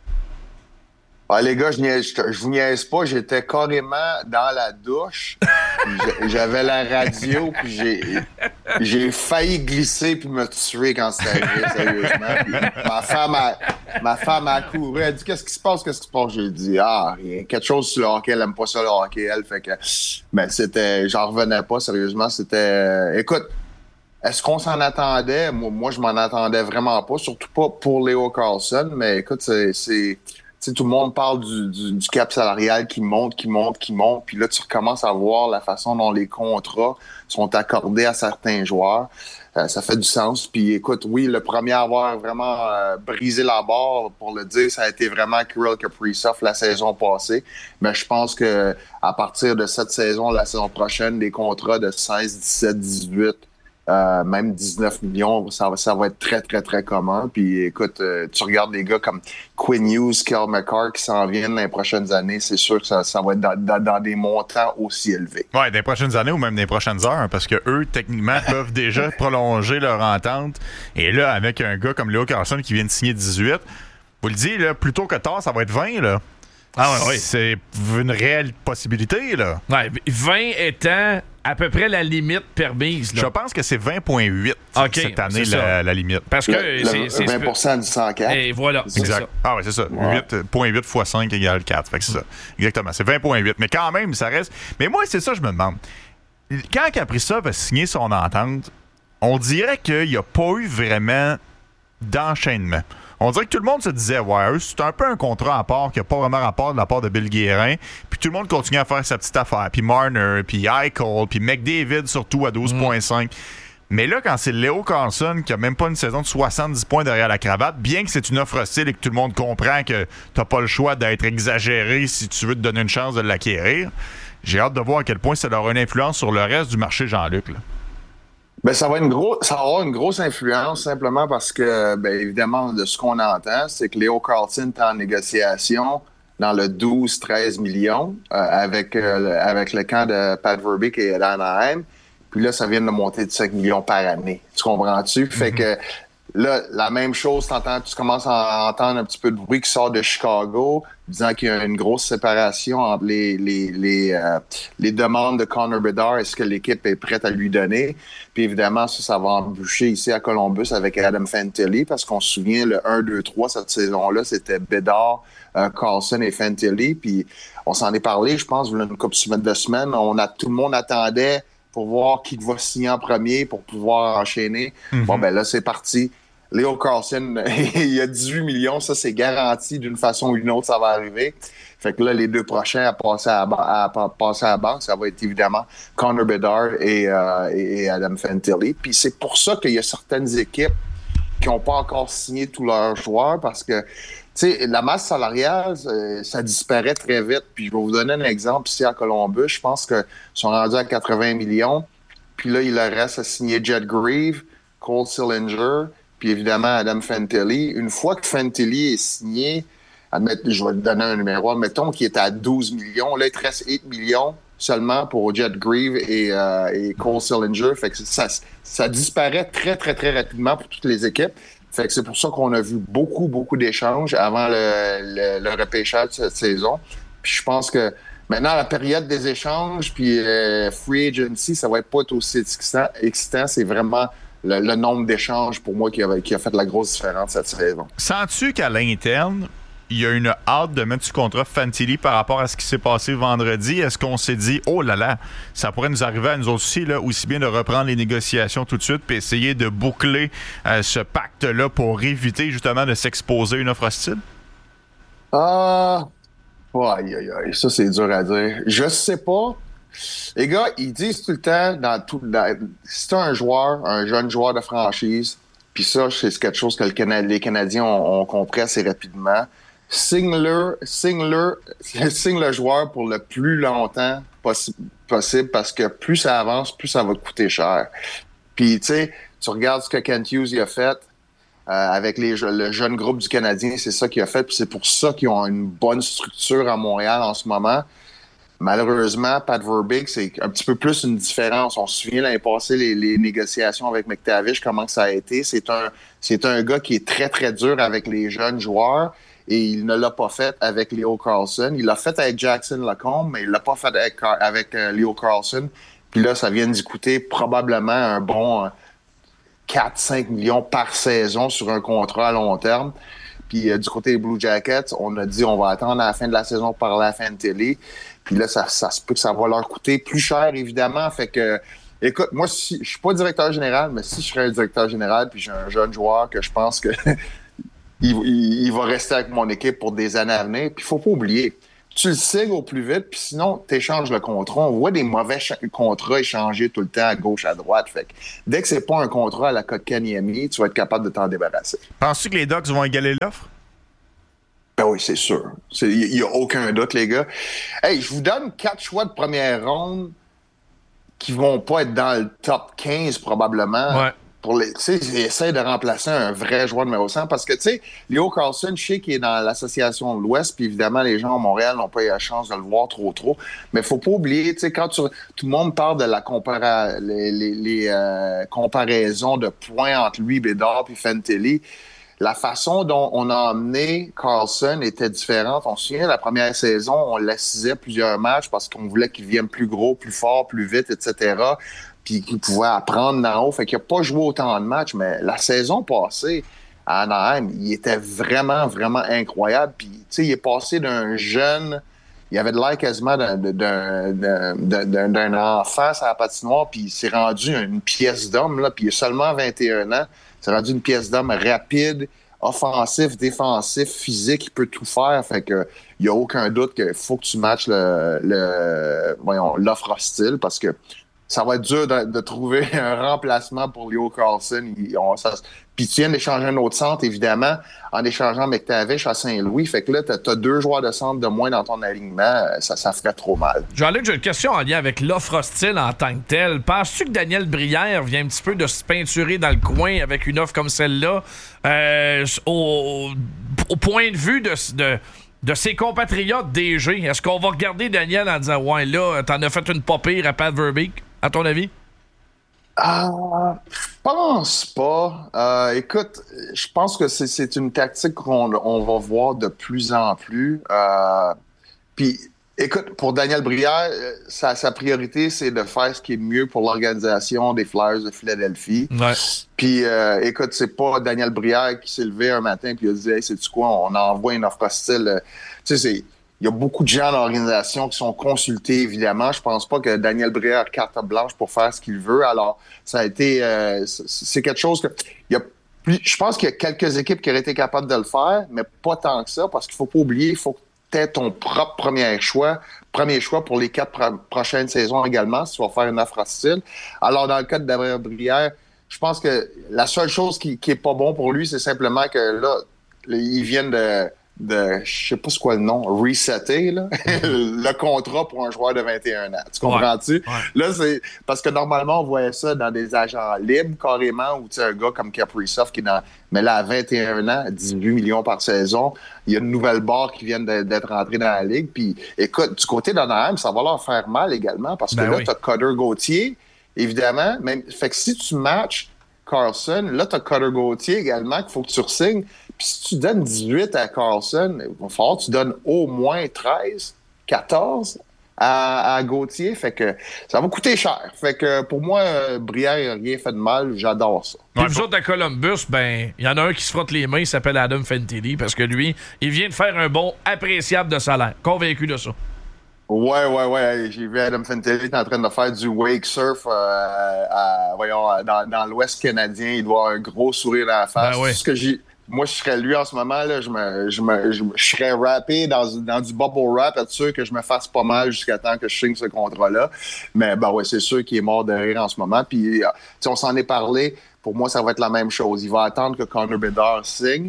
Ah, les gars, je, niaise, je, je vous niaise pas, j'étais carrément dans la douche. J'avais la radio, puis j'ai, j'ai failli glisser puis me tuer quand c'était arrivé, sérieusement. Puis ma femme a, ma femme a couru, elle a dit « Qu'est-ce qui se passe? Qu'est-ce qui se passe? » J'ai dit « Ah, rien. Quelque chose sur le hockey, elle aime pas ça le hockey, elle. » Fait que, ben, c'était, j'en revenais pas, sérieusement. C'était, euh, écoute, est-ce qu'on s'en attendait? Moi, moi, je m'en attendais vraiment pas, surtout pas pour Leo Carlsson, mais écoute, c'est, c'est tu sais, tout le monde parle du, du, du cap salarial qui monte, qui monte, qui monte. Puis là, tu recommences à voir la façon dont les contrats sont accordés à certains joueurs. Euh, ça fait du sens. Puis écoute, oui, le premier à avoir vraiment euh, brisé la barre, pour le dire, ça a été vraiment Kirill Kaprizov la saison passée. Mais je pense que à partir de cette saison, la saison prochaine, des contrats de seize, dix-sept, dix-huit, Euh, même dix-neuf millions, ça, ça va être très, très, très commun. Puis écoute, euh, tu regardes des gars comme Quinn Hughes, Cale Makar qui s'en viennent dans les prochaines années, c'est sûr que ça, ça va être dans, dans, dans des montants aussi élevés. Ouais, des prochaines années ou même des prochaines heures, hein, parce que eux, techniquement, peuvent déjà prolonger leur entente. Et là, avec un gars comme Leo Carlsson qui vient de signer dix-huit, vous le dites, là, plus tôt que tard, ça va être vingt, là. Ah ouais, oui. C'est une réelle possibilité, là. Ouais, vingt étant à peu près la limite permise. Là. Je pense que c'est vingt virgule huit okay, cette année, la, la limite. Parce que le, c'est, le c'est vingt pour cent du cent quatre. Et voilà, c'est exact. ça. Ah ouais, c'est ça. Ouais. huit virgule huit fois cinq égale quatre. Fait que c'est ça. Exactement. C'est vingt virgule huit. Mais quand même, ça reste... Mais moi, c'est ça, je me demande. Quand Kaprizov a signé son entente, on dirait qu'il n'y a pas eu vraiment d'enchaînement. On dirait que tout le monde se disait, ouais, c'est un peu un contrat à part qui n'a pas vraiment rapport de la part de Bill Guérin. Puis tout le monde continue à faire sa petite affaire. Puis Marner, puis Eichel, puis McDavid surtout à douze virgule cinq. Mm. Mais là, quand c'est Leo Carlsson qui a même pas une saison de soixante-dix points derrière la cravate, bien que c'est une offre hostile et que tout le monde comprend que t'as pas le choix d'être exagéré si tu veux te donner une chance de l'acquérir, j'ai hâte de voir à quel point ça aura une influence sur le reste du marché Jean-Luc, là. Ben, ça va, une gros, ça va avoir une grosse influence simplement parce que, ben, évidemment, de ce qu'on entend, c'est que Leo Carlsson est en négociation dans le douze treize millions euh, avec, euh, le, avec le camp de Pat Verbeek et d'Anaheim. Puis là, ça vient de monter de cinq millions par année. Tu comprends-tu? Mm-hmm. Fait que là, la même chose, t'entends, tu commences à entendre un petit peu de bruit qui sort de Chicago, disant qu'il y a une grosse séparation entre les les les, euh, les demandes de Connor Bedard et ce que l'équipe est prête à lui donner. Puis évidemment, ça, ça va embûcher ici à Columbus avec Adam Fantilli, parce qu'on se souvient, le un deux trois cette saison-là, c'était Bedard, euh, Carlsson et Fantilli. Puis on s'en est parlé, je pense, il y a une couple de semaines. On a, tout le monde attendait pour voir qui va signer en premier pour pouvoir enchaîner. Mm-hmm. Bon, ben là, c'est parti. Leo Carlsson, il y a dix-huit millions, ça, c'est garanti d'une façon ou d'une autre, ça va arriver. Fait que là, les deux prochains à passer à, à, à, passer à la banque, ça va être évidemment Connor Bedard et, euh, et Adam Fantilli. Puis c'est pour ça qu'il y a certaines équipes qui n'ont pas encore signé tous leurs joueurs, parce que, tu sais, la masse salariale, ça disparaît très vite. Puis je vais vous donner un exemple ici à Columbus. Je pense qu'ils sont rendus à quatre-vingts millions. Puis là, il leur reste à signer Jet Grieve, Cole Sillinger, puis évidemment Adam Fantilli. Une fois que Fantilli est signé, admettons, je vais te donner un numéro, admettons qu'il est à douze millions. Là, il te reste huit millions seulement pour Jet Grieve et, euh, et Cole Sillinger. Fait que ça, ça disparaît très, très, très rapidement pour toutes les équipes. Fait que c'est pour ça qu'on a vu beaucoup, beaucoup d'échanges avant le, le, le repêchage de cette saison. Puis je pense que maintenant, la période des échanges, puis euh, free agency, ça va être pas aussi excitant. excitant. C'est vraiment le, le nombre d'échanges, pour moi, qui a, qui a fait la grosse différence cette saison. Sens-tu qu'à l'interne, il y a une hâte de mettre sur contrat Fantilli par rapport à ce qui s'est passé vendredi? Est-ce qu'on s'est dit, oh là là, ça pourrait nous arriver à nous aussi, là, aussi bien de reprendre les négociations tout de suite puis essayer de boucler euh, ce pacte-là pour éviter justement de s'exposer à une offre hostile? Ah, uh, aïe, aïe, aïe, ça c'est dur à dire. Je sais pas. Les gars, ils disent tout le temps, dans tout, dans, si t'as un joueur, un jeune joueur de franchise, puis ça, c'est quelque chose que le Cana- les Canadiens ont, ont compris assez rapidement. Signe-le, signe-le, signe le joueur pour le plus longtemps possi- possible, parce que plus ça avance, plus ça va coûter cher. Puis, tu sais, tu regardes ce que Kent Hughes il a fait euh, avec les, le jeune groupe du Canadien, c'est ça qu'il a fait, puis c'est pour ça qu'ils ont une bonne structure à Montréal en ce moment. Malheureusement, Pat Verbeek, c'est un petit peu plus une différence. On se souvient l'année passée, les, les négociations avec McTavish, comment ça a été. C'est un, c'est un gars qui est très, très dur avec les jeunes joueurs et il ne l'a pas fait avec Leo Carlsson. Il l'a fait avec Jackson Lacombe, mais il l'a pas fait avec, avec euh, Leo Carlsson. Puis là, ça vient d'y coûter probablement un bon euh, quatre à cinq millions par saison sur un contrat à long terme. Puis euh, du côté des Blue Jackets, on a dit on va attendre à la fin de la saison pour parler à la fin de télé. Puis là, ça, ça se peut que ça va leur coûter plus cher, évidemment. Fait que, écoute, moi, si, je suis pas directeur général, mais si je serais un directeur général puis j'ai un jeune joueur que je pense que il, il, il va rester avec mon équipe pour des années à venir. Puis il faut pas oublier, tu le signes au plus vite, puis sinon, tu échanges le contrat. On voit des mauvais ch- contrats échangés tout le temps à gauche, à droite. Fait que dès que c'est pas un contrat à la Kotkaniemi, tu vas être capable de t'en débarrasser. Penses-tu que les Ducks vont égaler l'offre? Ben oui, c'est sûr. Il n'y a aucun doute, les gars. Hey, je vous donne quatre choix de première ronde qui vont pas être dans le top quinze, probablement. Ouais. Pour les, tu sais, ils essaient de remplacer un vrai joueur numéro cent parce que, tu sais, Leo Carlsson, je sais qu'il est dans l'association de l'Ouest, puis évidemment, les gens à Montréal n'ont pas eu la chance de le voir trop, trop. Mais faut pas oublier, tu sais, quand tu, tout le monde parle de la compara- les, les, les euh, comparaisons de points entre lui, Bédard, puis Fantilli, la façon dont on a emmené Carlsson était différente. On se souvient, la première saison, on l'assisait plusieurs matchs parce qu'on voulait qu'il vienne plus gros, plus fort, plus vite, et cetera. Puis qu'il pouvait apprendre d'en haut. Fait qu'il n'a pas joué autant de matchs, mais la saison passée à Anaheim, il était vraiment, vraiment incroyable. Puis, tu sais, il est passé d'un jeune... Il avait de l'air quasiment d'un, d'un, d'un, d'un, d'un enfant à la patinoire, puis il s'est rendu une pièce d'homme, là, puis il a seulement vingt et un ans. Il s'est rendu une pièce d'homme rapide, offensif, défensif, physique, il peut tout faire. Fait que il n'y a aucun doute qu'il faut que tu matches le, le, voyons, l'offre hostile, parce que ça va être dur de, de trouver un remplacement pour Leo Carlsson. Il, on, ça, puis tu viens d'échanger un autre centre, évidemment, en échangeant McTavish à Saint-Louis. Fait que là, tu as deux joueurs de centre de moins dans ton alignement. Ça, ça ferait trop mal. Jean-Luc, j'ai une question en lien avec l'offre hostile en tant que telle. Penses-tu que Daniel Brière vient un petit peu de se peinturer dans le coin avec une offre comme celle-là euh, au, au point de vue de... de de ses compatriotes D G? Est-ce qu'on va regarder Daniel en disant « Ouais, là, t'en as fait une pas pire à Pat Verbeek », à ton avis? Euh, je pense pas. Euh, écoute, je pense que c'est, c'est une tactique qu'on on va voir de plus en plus. Euh, Puis, écoute, pour Daniel Brière, sa, sa priorité, c'est de faire ce qui est mieux pour l'organisation des Flyers de Philadelphie. Ouais. Puis, euh, écoute, c'est pas Daniel Brière qui s'est levé un matin puis il a dit « Hey, sais-tu quoi, on envoie une offre hostile. » Tu sais, c'est... Il y a beaucoup de gens dans l'organisation qui sont consultés, évidemment. Je pense pas que Daniel Brière a carte blanche pour faire ce qu'il veut. Alors, ça a été... Euh, c'est quelque chose que... Il y a plus, je pense qu'il y a quelques équipes qui auraient été capables de le faire, mais pas tant que ça, parce qu'il faut pas oublier, il faut que tu aies ton propre premier choix, premier choix pour les quatre pro- prochaines saisons également, si tu vas faire une offre hostile. Alors, dans le cas de Daniel Brière, je pense que la seule chose qui, qui est pas bon pour lui, c'est simplement que là, ils viennent de... de, je sais pas c'est quoi le nom, resetter, là, le contrat pour un joueur de vingt et un ans. Tu comprends-tu? Ouais, ouais. Là, c'est parce que normalement, on voyait ça dans des agents libres, carrément, où tu sais, un gars comme Kaprizov qui est dans, mais là, à vingt et un ans, dix-huit millions par saison, il y a une nouvelle barre qui vient de, d'être rentrée dans la ligue. Puis, écoute, du côté d'Anaheim, ça va leur faire mal également, parce que ben là, oui. t'as Cutter Gauthier, évidemment, même, fait que si tu matches Carlsson, là, t'as Cutter Gauthier également qu'il faut que tu re-signes. Puis si tu donnes dix-huit à Carlsson, il va falloir que tu donnes au moins treize, quatorze à, à Gauthier. Fait que ça va coûter cher. Fait que pour moi, euh, Brière n'a rien fait de mal. J'adore ça. Puis vous autres à Columbus, ben, il y en a un qui se frotte les mains, il s'appelle Adam Fantilli, parce que lui, il vient de faire un bond appréciable de salaire. Convaincu de ça. Ouais, ouais, ouais. J'ai vu Adam Fantilli en train de faire du wake surf euh, à, voyons, dans, dans l'Ouest canadien. Il doit avoir un gros sourire dans la face. Ben oui. Ce que j'ai... Moi, je serais lui en ce moment, là, je, me, je, me, je, je serais rappé dans, dans du bubble wrap, être sûr que je me fasse pas mal jusqu'à temps que je signe ce contrat-là. Mais ben ouais, c'est sûr qu'il est mort de rire en ce moment. Puis, on s'en est parlé. Pour moi, ça va être la même chose. Il va attendre que Connor Bedard signe.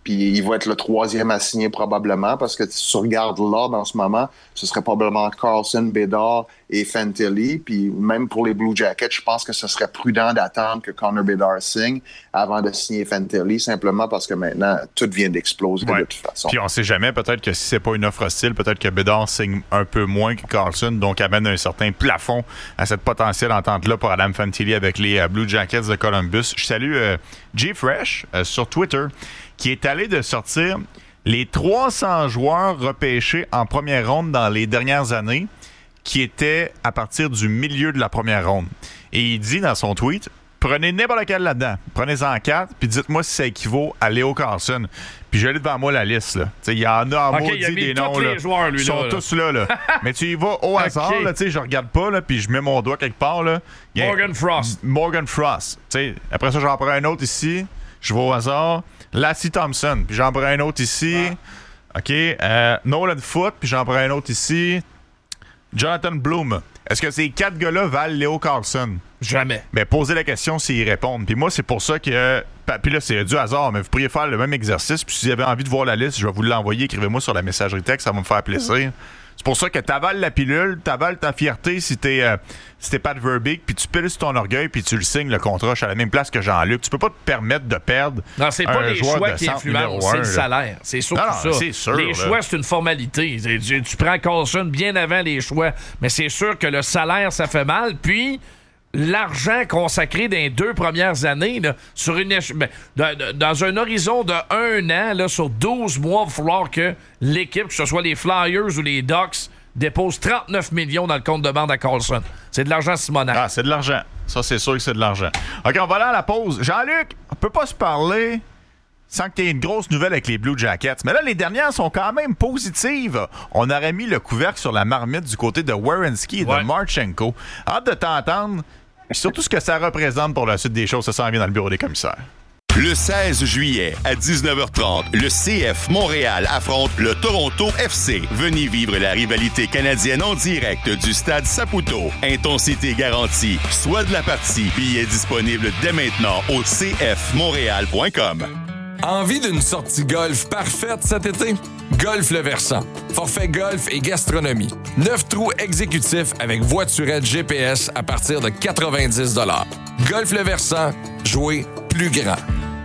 Puis il va être le troisième à signer probablement parce que si tu regardes l'ordre en ce moment, ce serait probablement Carlson, Bédard et Fantilli. Puis même pour les Blue Jackets, je pense que ce serait prudent d'attendre que Connor Bedard signe avant de signer Fantilli, simplement parce que maintenant, tout vient d'exploser ouais. de toute façon. Puis on sait jamais, peut-être que si c'est pas une offre hostile, peut-être que Bédard signe un peu moins que Carlson, donc amène un certain plafond à cette potentielle entente-là pour Adam Fantilli avec les uh, Blue Jackets de Columbus. Je salue euh, Jay Fresh euh, sur Twitter, qui est allé de sortir les trois cents joueurs repêchés en première ronde dans les dernières années, qui étaient à partir du milieu de la première ronde. Et il dit dans son tweet, prenez n'importe quel là-dedans, prenez-en quatre, puis dites-moi si ça équivaut à Leo Carlson. Puis j'ai devant moi la liste. Il y en a en okay, maudit des noms. Là. Joueurs, lui, Ils sont là, tous là. là. Mais tu y vas au hasard, okay. Je regarde pas, là, puis je mets mon doigt quelque part. Là. Morgan Frost. Morgan Frost. T'sais, après ça, j'en prends un autre ici. Je vais au hasard. Lassie Thompson. Puis j'en prends un autre ici. Ah. OK. Euh, Nolan Foote. Puis j'en prends un autre ici. Jonathan Bloom. Est-ce que ces quatre gars-là valent Leo Carlson? Jamais. Ben, posez la question s'ils répondent. Puis moi, c'est pour ça que... Puis là, c'est du hasard, mais vous pourriez faire le même exercice. Puis si vous avez envie de voir la liste, je vais vous l'envoyer. Écrivez-moi sur la messagerie texte, ça va me faire plaisir. C'est pour ça que t'avales la pilule, t'avales ta fierté si t'es, euh, si t'es Pat Verbeek, puis tu piles sur ton orgueil, puis tu le signes le contrat à la même place que Jean-Luc. Tu peux pas te permettre de perdre. Non, c'est pas les choix qui influencent, c'est le salaire. C'est surtout non, non, ça. C'est sûr, les là. choix, c'est une formalité. Tu, tu prends Carlson bien avant les choix, mais c'est sûr que le salaire, ça fait mal. Puis l'argent consacré dans les deux premières années, là, sur une éche- ben, dans, dans un horizon de un an, là, sur douze mois, il va falloir que l'équipe, que ce soit les Flyers ou les Ducks, dépose trente-neuf millions dans le compte de banque à Carlson. C'est de l'argent Simonac. Ah, c'est de l'argent. Ça, c'est sûr que c'est de l'argent. OK, on va aller à la pause. Jean-Luc, on peut pas se parler sans que tu aies une grosse nouvelle avec les Blue Jackets. Mais là, les dernières sont quand même positives. On aurait mis le couvercle sur la marmite du côté de Werenski et ouais. de Marchenko. Hâte de t'entendre. Surtout ce que ça représente pour la suite des choses. Ça s'en vient dans le bureau des commissaires. Le seize juillet à dix-neuf heures trente, le C F Montréal affronte le Toronto F C. Venez vivre la rivalité canadienne en direct du stade Saputo. Intensité garantie. Soit de la partie. Billets disponibles dès maintenant au c f montréal point com. Envie d'une sortie golf parfaite cet été? Golf Le Versant. Forfait golf et gastronomie. Neuf trous exécutifs avec voiturette G P S à partir de quatre-vingt-dix dollars. Golf Le Versant. Jouer plus grand.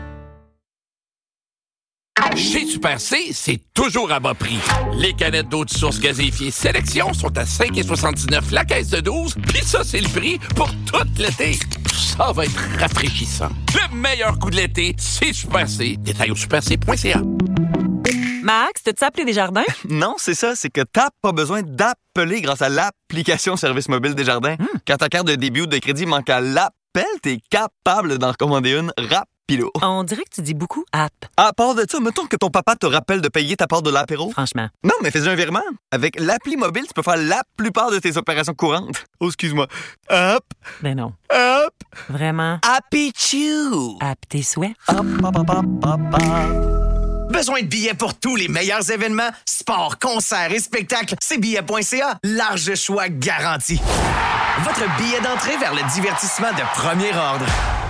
Chez Super C, c'est toujours à bas prix. Les canettes d'eau de source gazéifiée Sélection sont à cinq virgule soixante-dix-neuf la caisse de douze, puis ça, c'est le prix pour tout l'été. Ça va être rafraîchissant. Le meilleur coup de l'été, c'est Super C. Détail au super c point c a. Max, t'as-tu appelé Desjardins? Non, c'est ça. C'est que t'as pas besoin d'appeler grâce à l'application Service mobile Desjardins. Hmm. Quand ta carte de débit ou de crédit manque à l'appel, t'es capable d'en recommander une rapide. On dirait que tu dis beaucoup « app ». À part de ça, mettons que ton papa te rappelle de payer ta part de l'apéro. Franchement. Non, mais fais un virement. Avec l'appli mobile, tu peux faire la plupart de tes opérations courantes. Oh, excuse-moi. Hop. Ben non. Hop. Vraiment. Happy Chew. App tes souhaits. Hop, hop, hop, hop, hop, hop. Besoin de billets pour tous les meilleurs événements? Sport, concerts et spectacles, c'est billets point c a. Large choix garanti. Votre billet d'entrée vers le divertissement de premier ordre.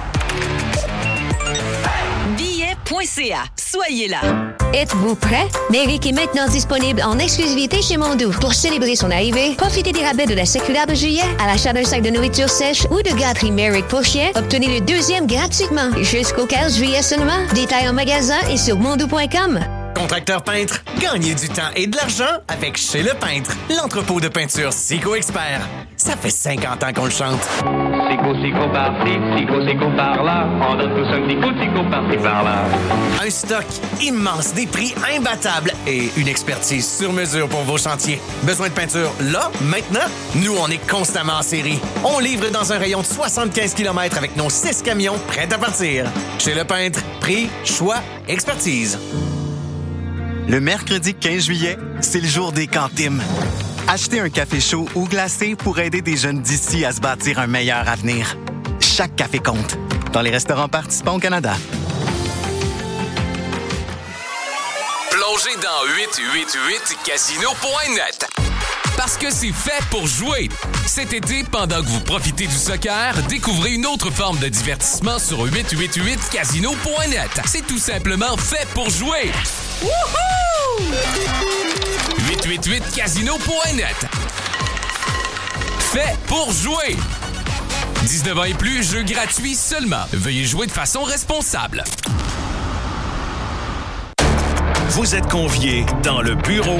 billets point c a. Soyez là. Êtes-vous prêt? Méric est maintenant disponible en exclusivité chez Mondou. Pour célébrer son arrivée, profitez des rabais de la circulaire de juillet. À l'achat d'un sac de nourriture sèche ou de gâterie Méric pour chien, obtenez le deuxième gratuitement. Jusqu'au quinze juillet seulement. Détails en magasin et sur mondou point com. Contracteur peintre, gagnez du temps et de l'argent avec Chez Le Peintre, l'entrepôt de peinture Sico Expert. Ça fait cinquante ans qu'on le chante. Sico, Sico par-ci, Sico, Sico par-là. On donne tous un petit coup de Sico par-ci, par-là. Un stock immense, des prix imbattables et une expertise sur mesure pour vos chantiers. Besoin de peinture là, maintenant? Nous, on est constamment en série. On livre dans un rayon de soixante-quinze kilomètres avec nos six camions prêts à partir. Chez Le Peintre, prix, choix, expertise. Le mercredi quinze juillet, c'est le jour des cantines. Achetez un café chaud ou glacé pour aider des jeunes d'ici à se bâtir un meilleur avenir. Chaque café compte. Dans les restaurants participants au Canada. Plongez dans huit cent quatre-vingt-huit casino point net. Parce que c'est fait pour jouer. Cet été, pendant que vous profitez du soccer, découvrez une autre forme de divertissement sur huit huit huit casino point net. C'est tout simplement fait pour jouer. Wouhou! huit huit huit casino point net. Fait pour jouer. dix-neuf ans et plus, jeu gratuit seulement. Veuillez jouer de façon responsable. Vous êtes conviés dans le bureau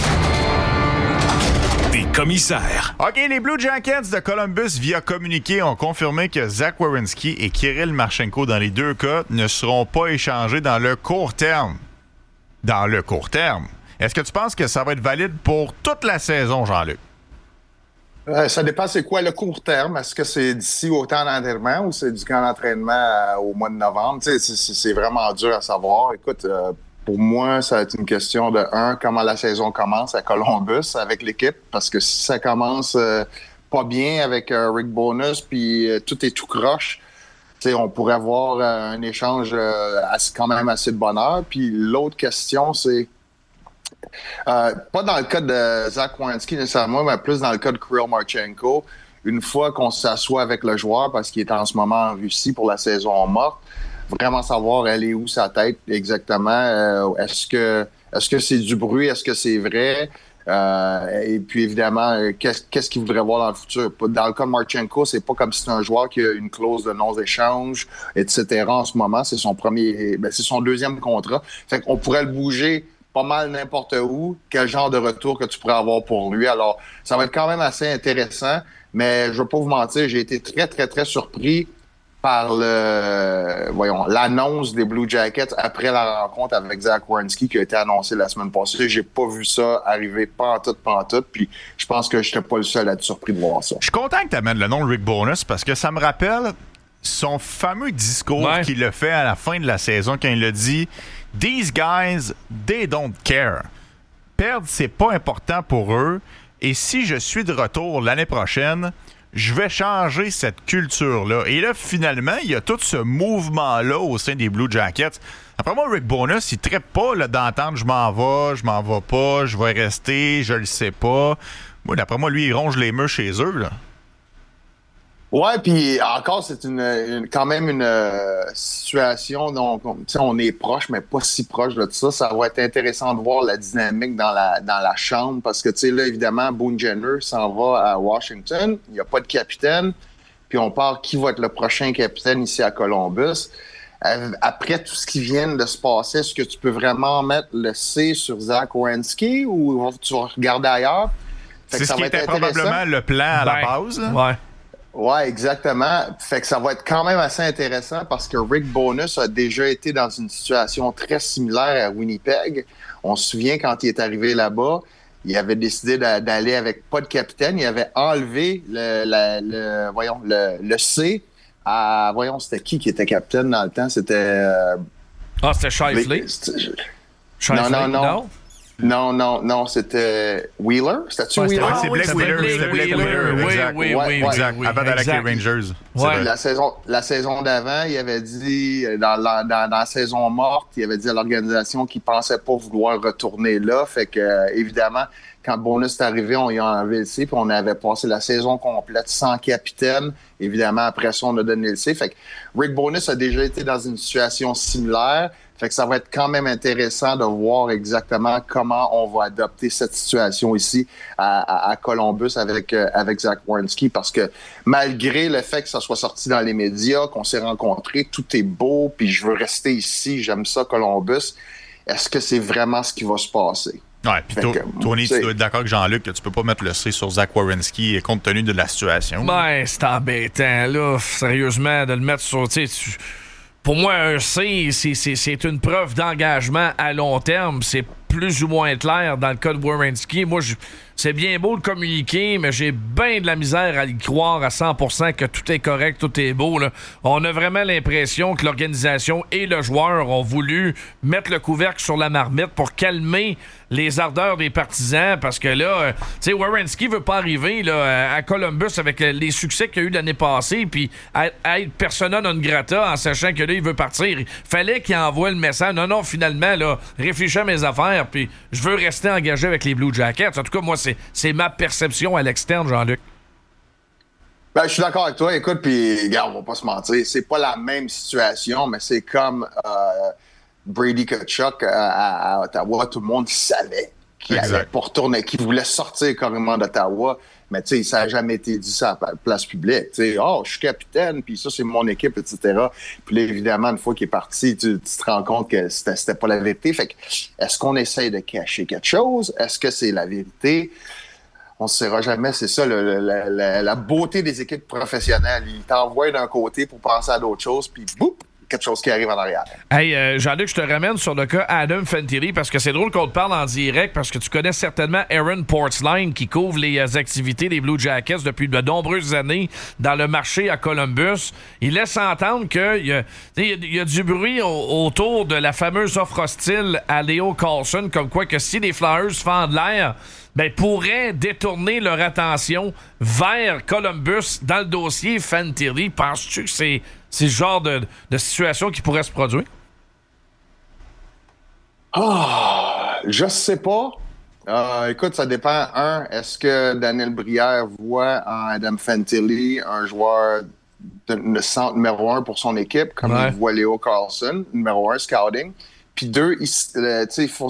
des commissaires. OK, les Blue Jackets de Columbus, via communiqué, ont confirmé que Zach Werenski et Kirill Marchenko, dans les deux cas, ne seront pas échangés dans le court terme. Dans le court terme. Est-ce que tu penses que ça va être valide pour toute la saison, Jean-Luc? Euh, ça dépend c'est quoi le court terme. Est-ce que c'est d'ici au temps d'entraînement ou c'est du camp d'entraînement euh, au mois de novembre? Tu sais, c'est, c'est vraiment dur à savoir. Écoute, euh, pour moi, ça va être une question de, un, comment la saison commence à Columbus avec l'équipe. Parce que si ça commence euh, pas bien avec euh, Rick Bowness, puis euh, tout est tout croche, tu sais, on pourrait avoir euh, un échange euh, assez, quand même assez de bonheur. Puis l'autre question, c'est Euh, pas dans le cas de Zach Werenski nécessairement, mais plus dans le cas de Kirill Marchenko. Une fois qu'on s'assoit avec le joueur, parce qu'il est en ce moment en Russie pour la saison morte, vraiment savoir elle est où sa tête exactement. Euh, est-ce que est-ce que c'est du bruit? Est-ce que c'est vrai? Euh, et puis évidemment, qu'est-ce, qu'est-ce qu'il voudrait voir dans le futur? Dans le cas de Marchenko, c'est pas comme si c'est un joueur qui a une clause de non-échange, et cetera en ce moment. C'est son premier, ben, c'est son deuxième contrat. Fait qu'on pourrait le bouger pas mal n'importe où, quel genre de retour que tu pourrais avoir pour lui. Alors, ça va être quand même assez intéressant, mais je veux pas vous mentir, j'ai été très, très, très surpris par le, voyons, l'annonce des Blue Jackets après la rencontre avec Zach Werenski qui a été annoncée la semaine passée. J'ai pas vu ça arriver pantoute, pantoute, puis je pense que j'étais pas le seul à être surpris de voir ça. Je suis content que tu amènes le nom de Rick Bowness parce que ça me rappelle son fameux discours ouais. qu'il a fait à la fin de la saison quand il a dit « These guys, they don't care. Perdre, c'est pas important pour eux. Et si je suis de retour l'année prochaine, je vais changer cette culture-là. » Et là, finalement, il y a tout ce mouvement-là au sein des Blue Jackets. Après moi, Rick Bowness, il ne traite pas là, d'entendre « je m'en vais, je m'en vais pas, je vais rester, je le sais pas ». Moi, d'après moi, lui, il ronge les murs chez eux, là. Ouais, puis encore, c'est une, une quand même une euh, situation dont on est proche, mais pas si proche de ça. Ça va être intéressant de voir la dynamique dans la dans la chambre parce que, tu sais, là, évidemment, Boone Jenner s'en va à Washington. Il n'y a pas de capitaine. Puis on parle qui va être le prochain capitaine ici à Columbus. Euh, après tout ce qui vient de se passer, est-ce que tu peux vraiment mettre le C sur Zach Werenski ou tu vas regarder ailleurs? Fait c'est ce qui était probablement le plan à ben, la base. Là. Ouais. Ouais, exactement. Fait que ça va être quand même assez intéressant parce que Rick Bowness a déjà été dans une situation très similaire à Winnipeg. On se souvient quand il est arrivé là-bas, il avait décidé d'aller avec pas de capitaine. Il avait enlevé le, le, le voyons, le, le C à, voyons, c'était qui qui était capitaine dans le temps? C'était... Euh, ah, c'était Scheifele? Non, non, non. non? Non, non, non, c'était Wheeler. C'était-tu ouais, Wheeler? Ouais, c'est Blake Wheeler. C'était Blake Wheeler, exact. Oui, oui, oui. Exact. Oui, avant d'aller avec les Rangers. Ouais. La saison, la saison d'avant, il avait dit, dans la, dans, dans la saison morte, il avait dit à l'organisation qu'il pensait pas vouloir retourner là. Fait que, euh, évidemment, quand Bowness est arrivé, on y a enlevé le C, puis on avait passé la saison complète sans capitaine. Évidemment, après ça, on a donné le C. Fait que Rick Bowness a déjà été dans une situation similaire. Fait que ça va être quand même intéressant de voir exactement comment on va adopter cette situation ici à, à, à Columbus avec, euh, avec Zach Werenski parce que malgré le fait que ça soit sorti dans les médias, qu'on s'est rencontrés, tout est beau, puis je veux rester ici, j'aime ça Columbus, est-ce que c'est vraiment ce qui va se passer? Ouais, puis Tony, tu dois être d'accord avec Jean-Luc que tu peux pas mettre le C sur Zach Werenski compte tenu de la situation. Ben, c'est embêtant, là, sérieusement, de le mettre sur... Tu sais, pour moi, un C, c'est, c'est, c'est une preuve d'engagement à long terme. C'est plus ou moins clair dans le cas de Werenski. Moi, je, c'est bien beau de communiquer, mais j'ai bien de la misère à y croire à cent pour cent que tout est correct, tout est beau. Là. On a vraiment l'impression que l'organisation et le joueur ont voulu mettre le couvercle sur la marmite pour calmer les ardeurs des partisans, parce que là, tu sais, Werenski veut pas arriver là, à Columbus avec les succès qu'il y a eu l'année passée, puis à, à être persona non grata en sachant que là, il veut partir. Il fallait qu'il envoie le message. Non, non, finalement, là, réfléchis à mes affaires, puis je veux rester engagé avec les Blue Jackets. En tout cas, moi, C'est, c'est ma perception à l'externe, Jean-Luc. Ben, je suis d'accord avec toi. Écoute, puis, regarde, on va pas se mentir. C'est pas la même situation, mais c'est comme euh, Brady Tkachuk à, à Ottawa. Tout le monde savait qu'il allait pas retourner, qu'il voulait sortir carrément d'Ottawa. Mais, tu sais, ça n'a jamais été dit ça à la place publique. Tu sais, oh, je suis capitaine, puis ça, c'est mon équipe, et cetera. Puis là, évidemment, une fois qu'il est parti, tu, tu te rends compte que c'était, c'était pas la vérité. Fait que, est-ce qu'on essaye de cacher quelque chose? Est-ce que c'est la vérité? On ne saura jamais, c'est ça, le, le, la, la beauté des équipes professionnelles. Ils t'envoient d'un côté pour penser à d'autres choses, puis boum, quelque chose qui arrive en arrière. Hey, euh, Jean-Luc, je te ramène sur le cas Adam Fantilli, parce que c'est drôle qu'on te parle en direct, parce que tu connais certainement Aaron Portzline, qui couvre les euh, activités des Blue Jackets depuis de nombreuses années dans le marché à Columbus. Il laisse entendre qu'il y a, il y a du bruit au, autour de la fameuse offre hostile à Leo Carlsson, comme quoi que si les Flyers fendent l'air, ben, pourraient détourner leur attention vers Columbus dans le dossier Fantilli. Penses-tu que c'est, c'est le genre de, de situation qui pourrait se produire? Ah, je sais pas. Euh, écoute, ça dépend. Un, est-ce que Daniel Brière voit en Adam Fantilli un joueur de, de centre numéro un pour son équipe, comme ouais. il voit Leo Carlsson, numéro un scouting? Puis deux, il, euh, il faut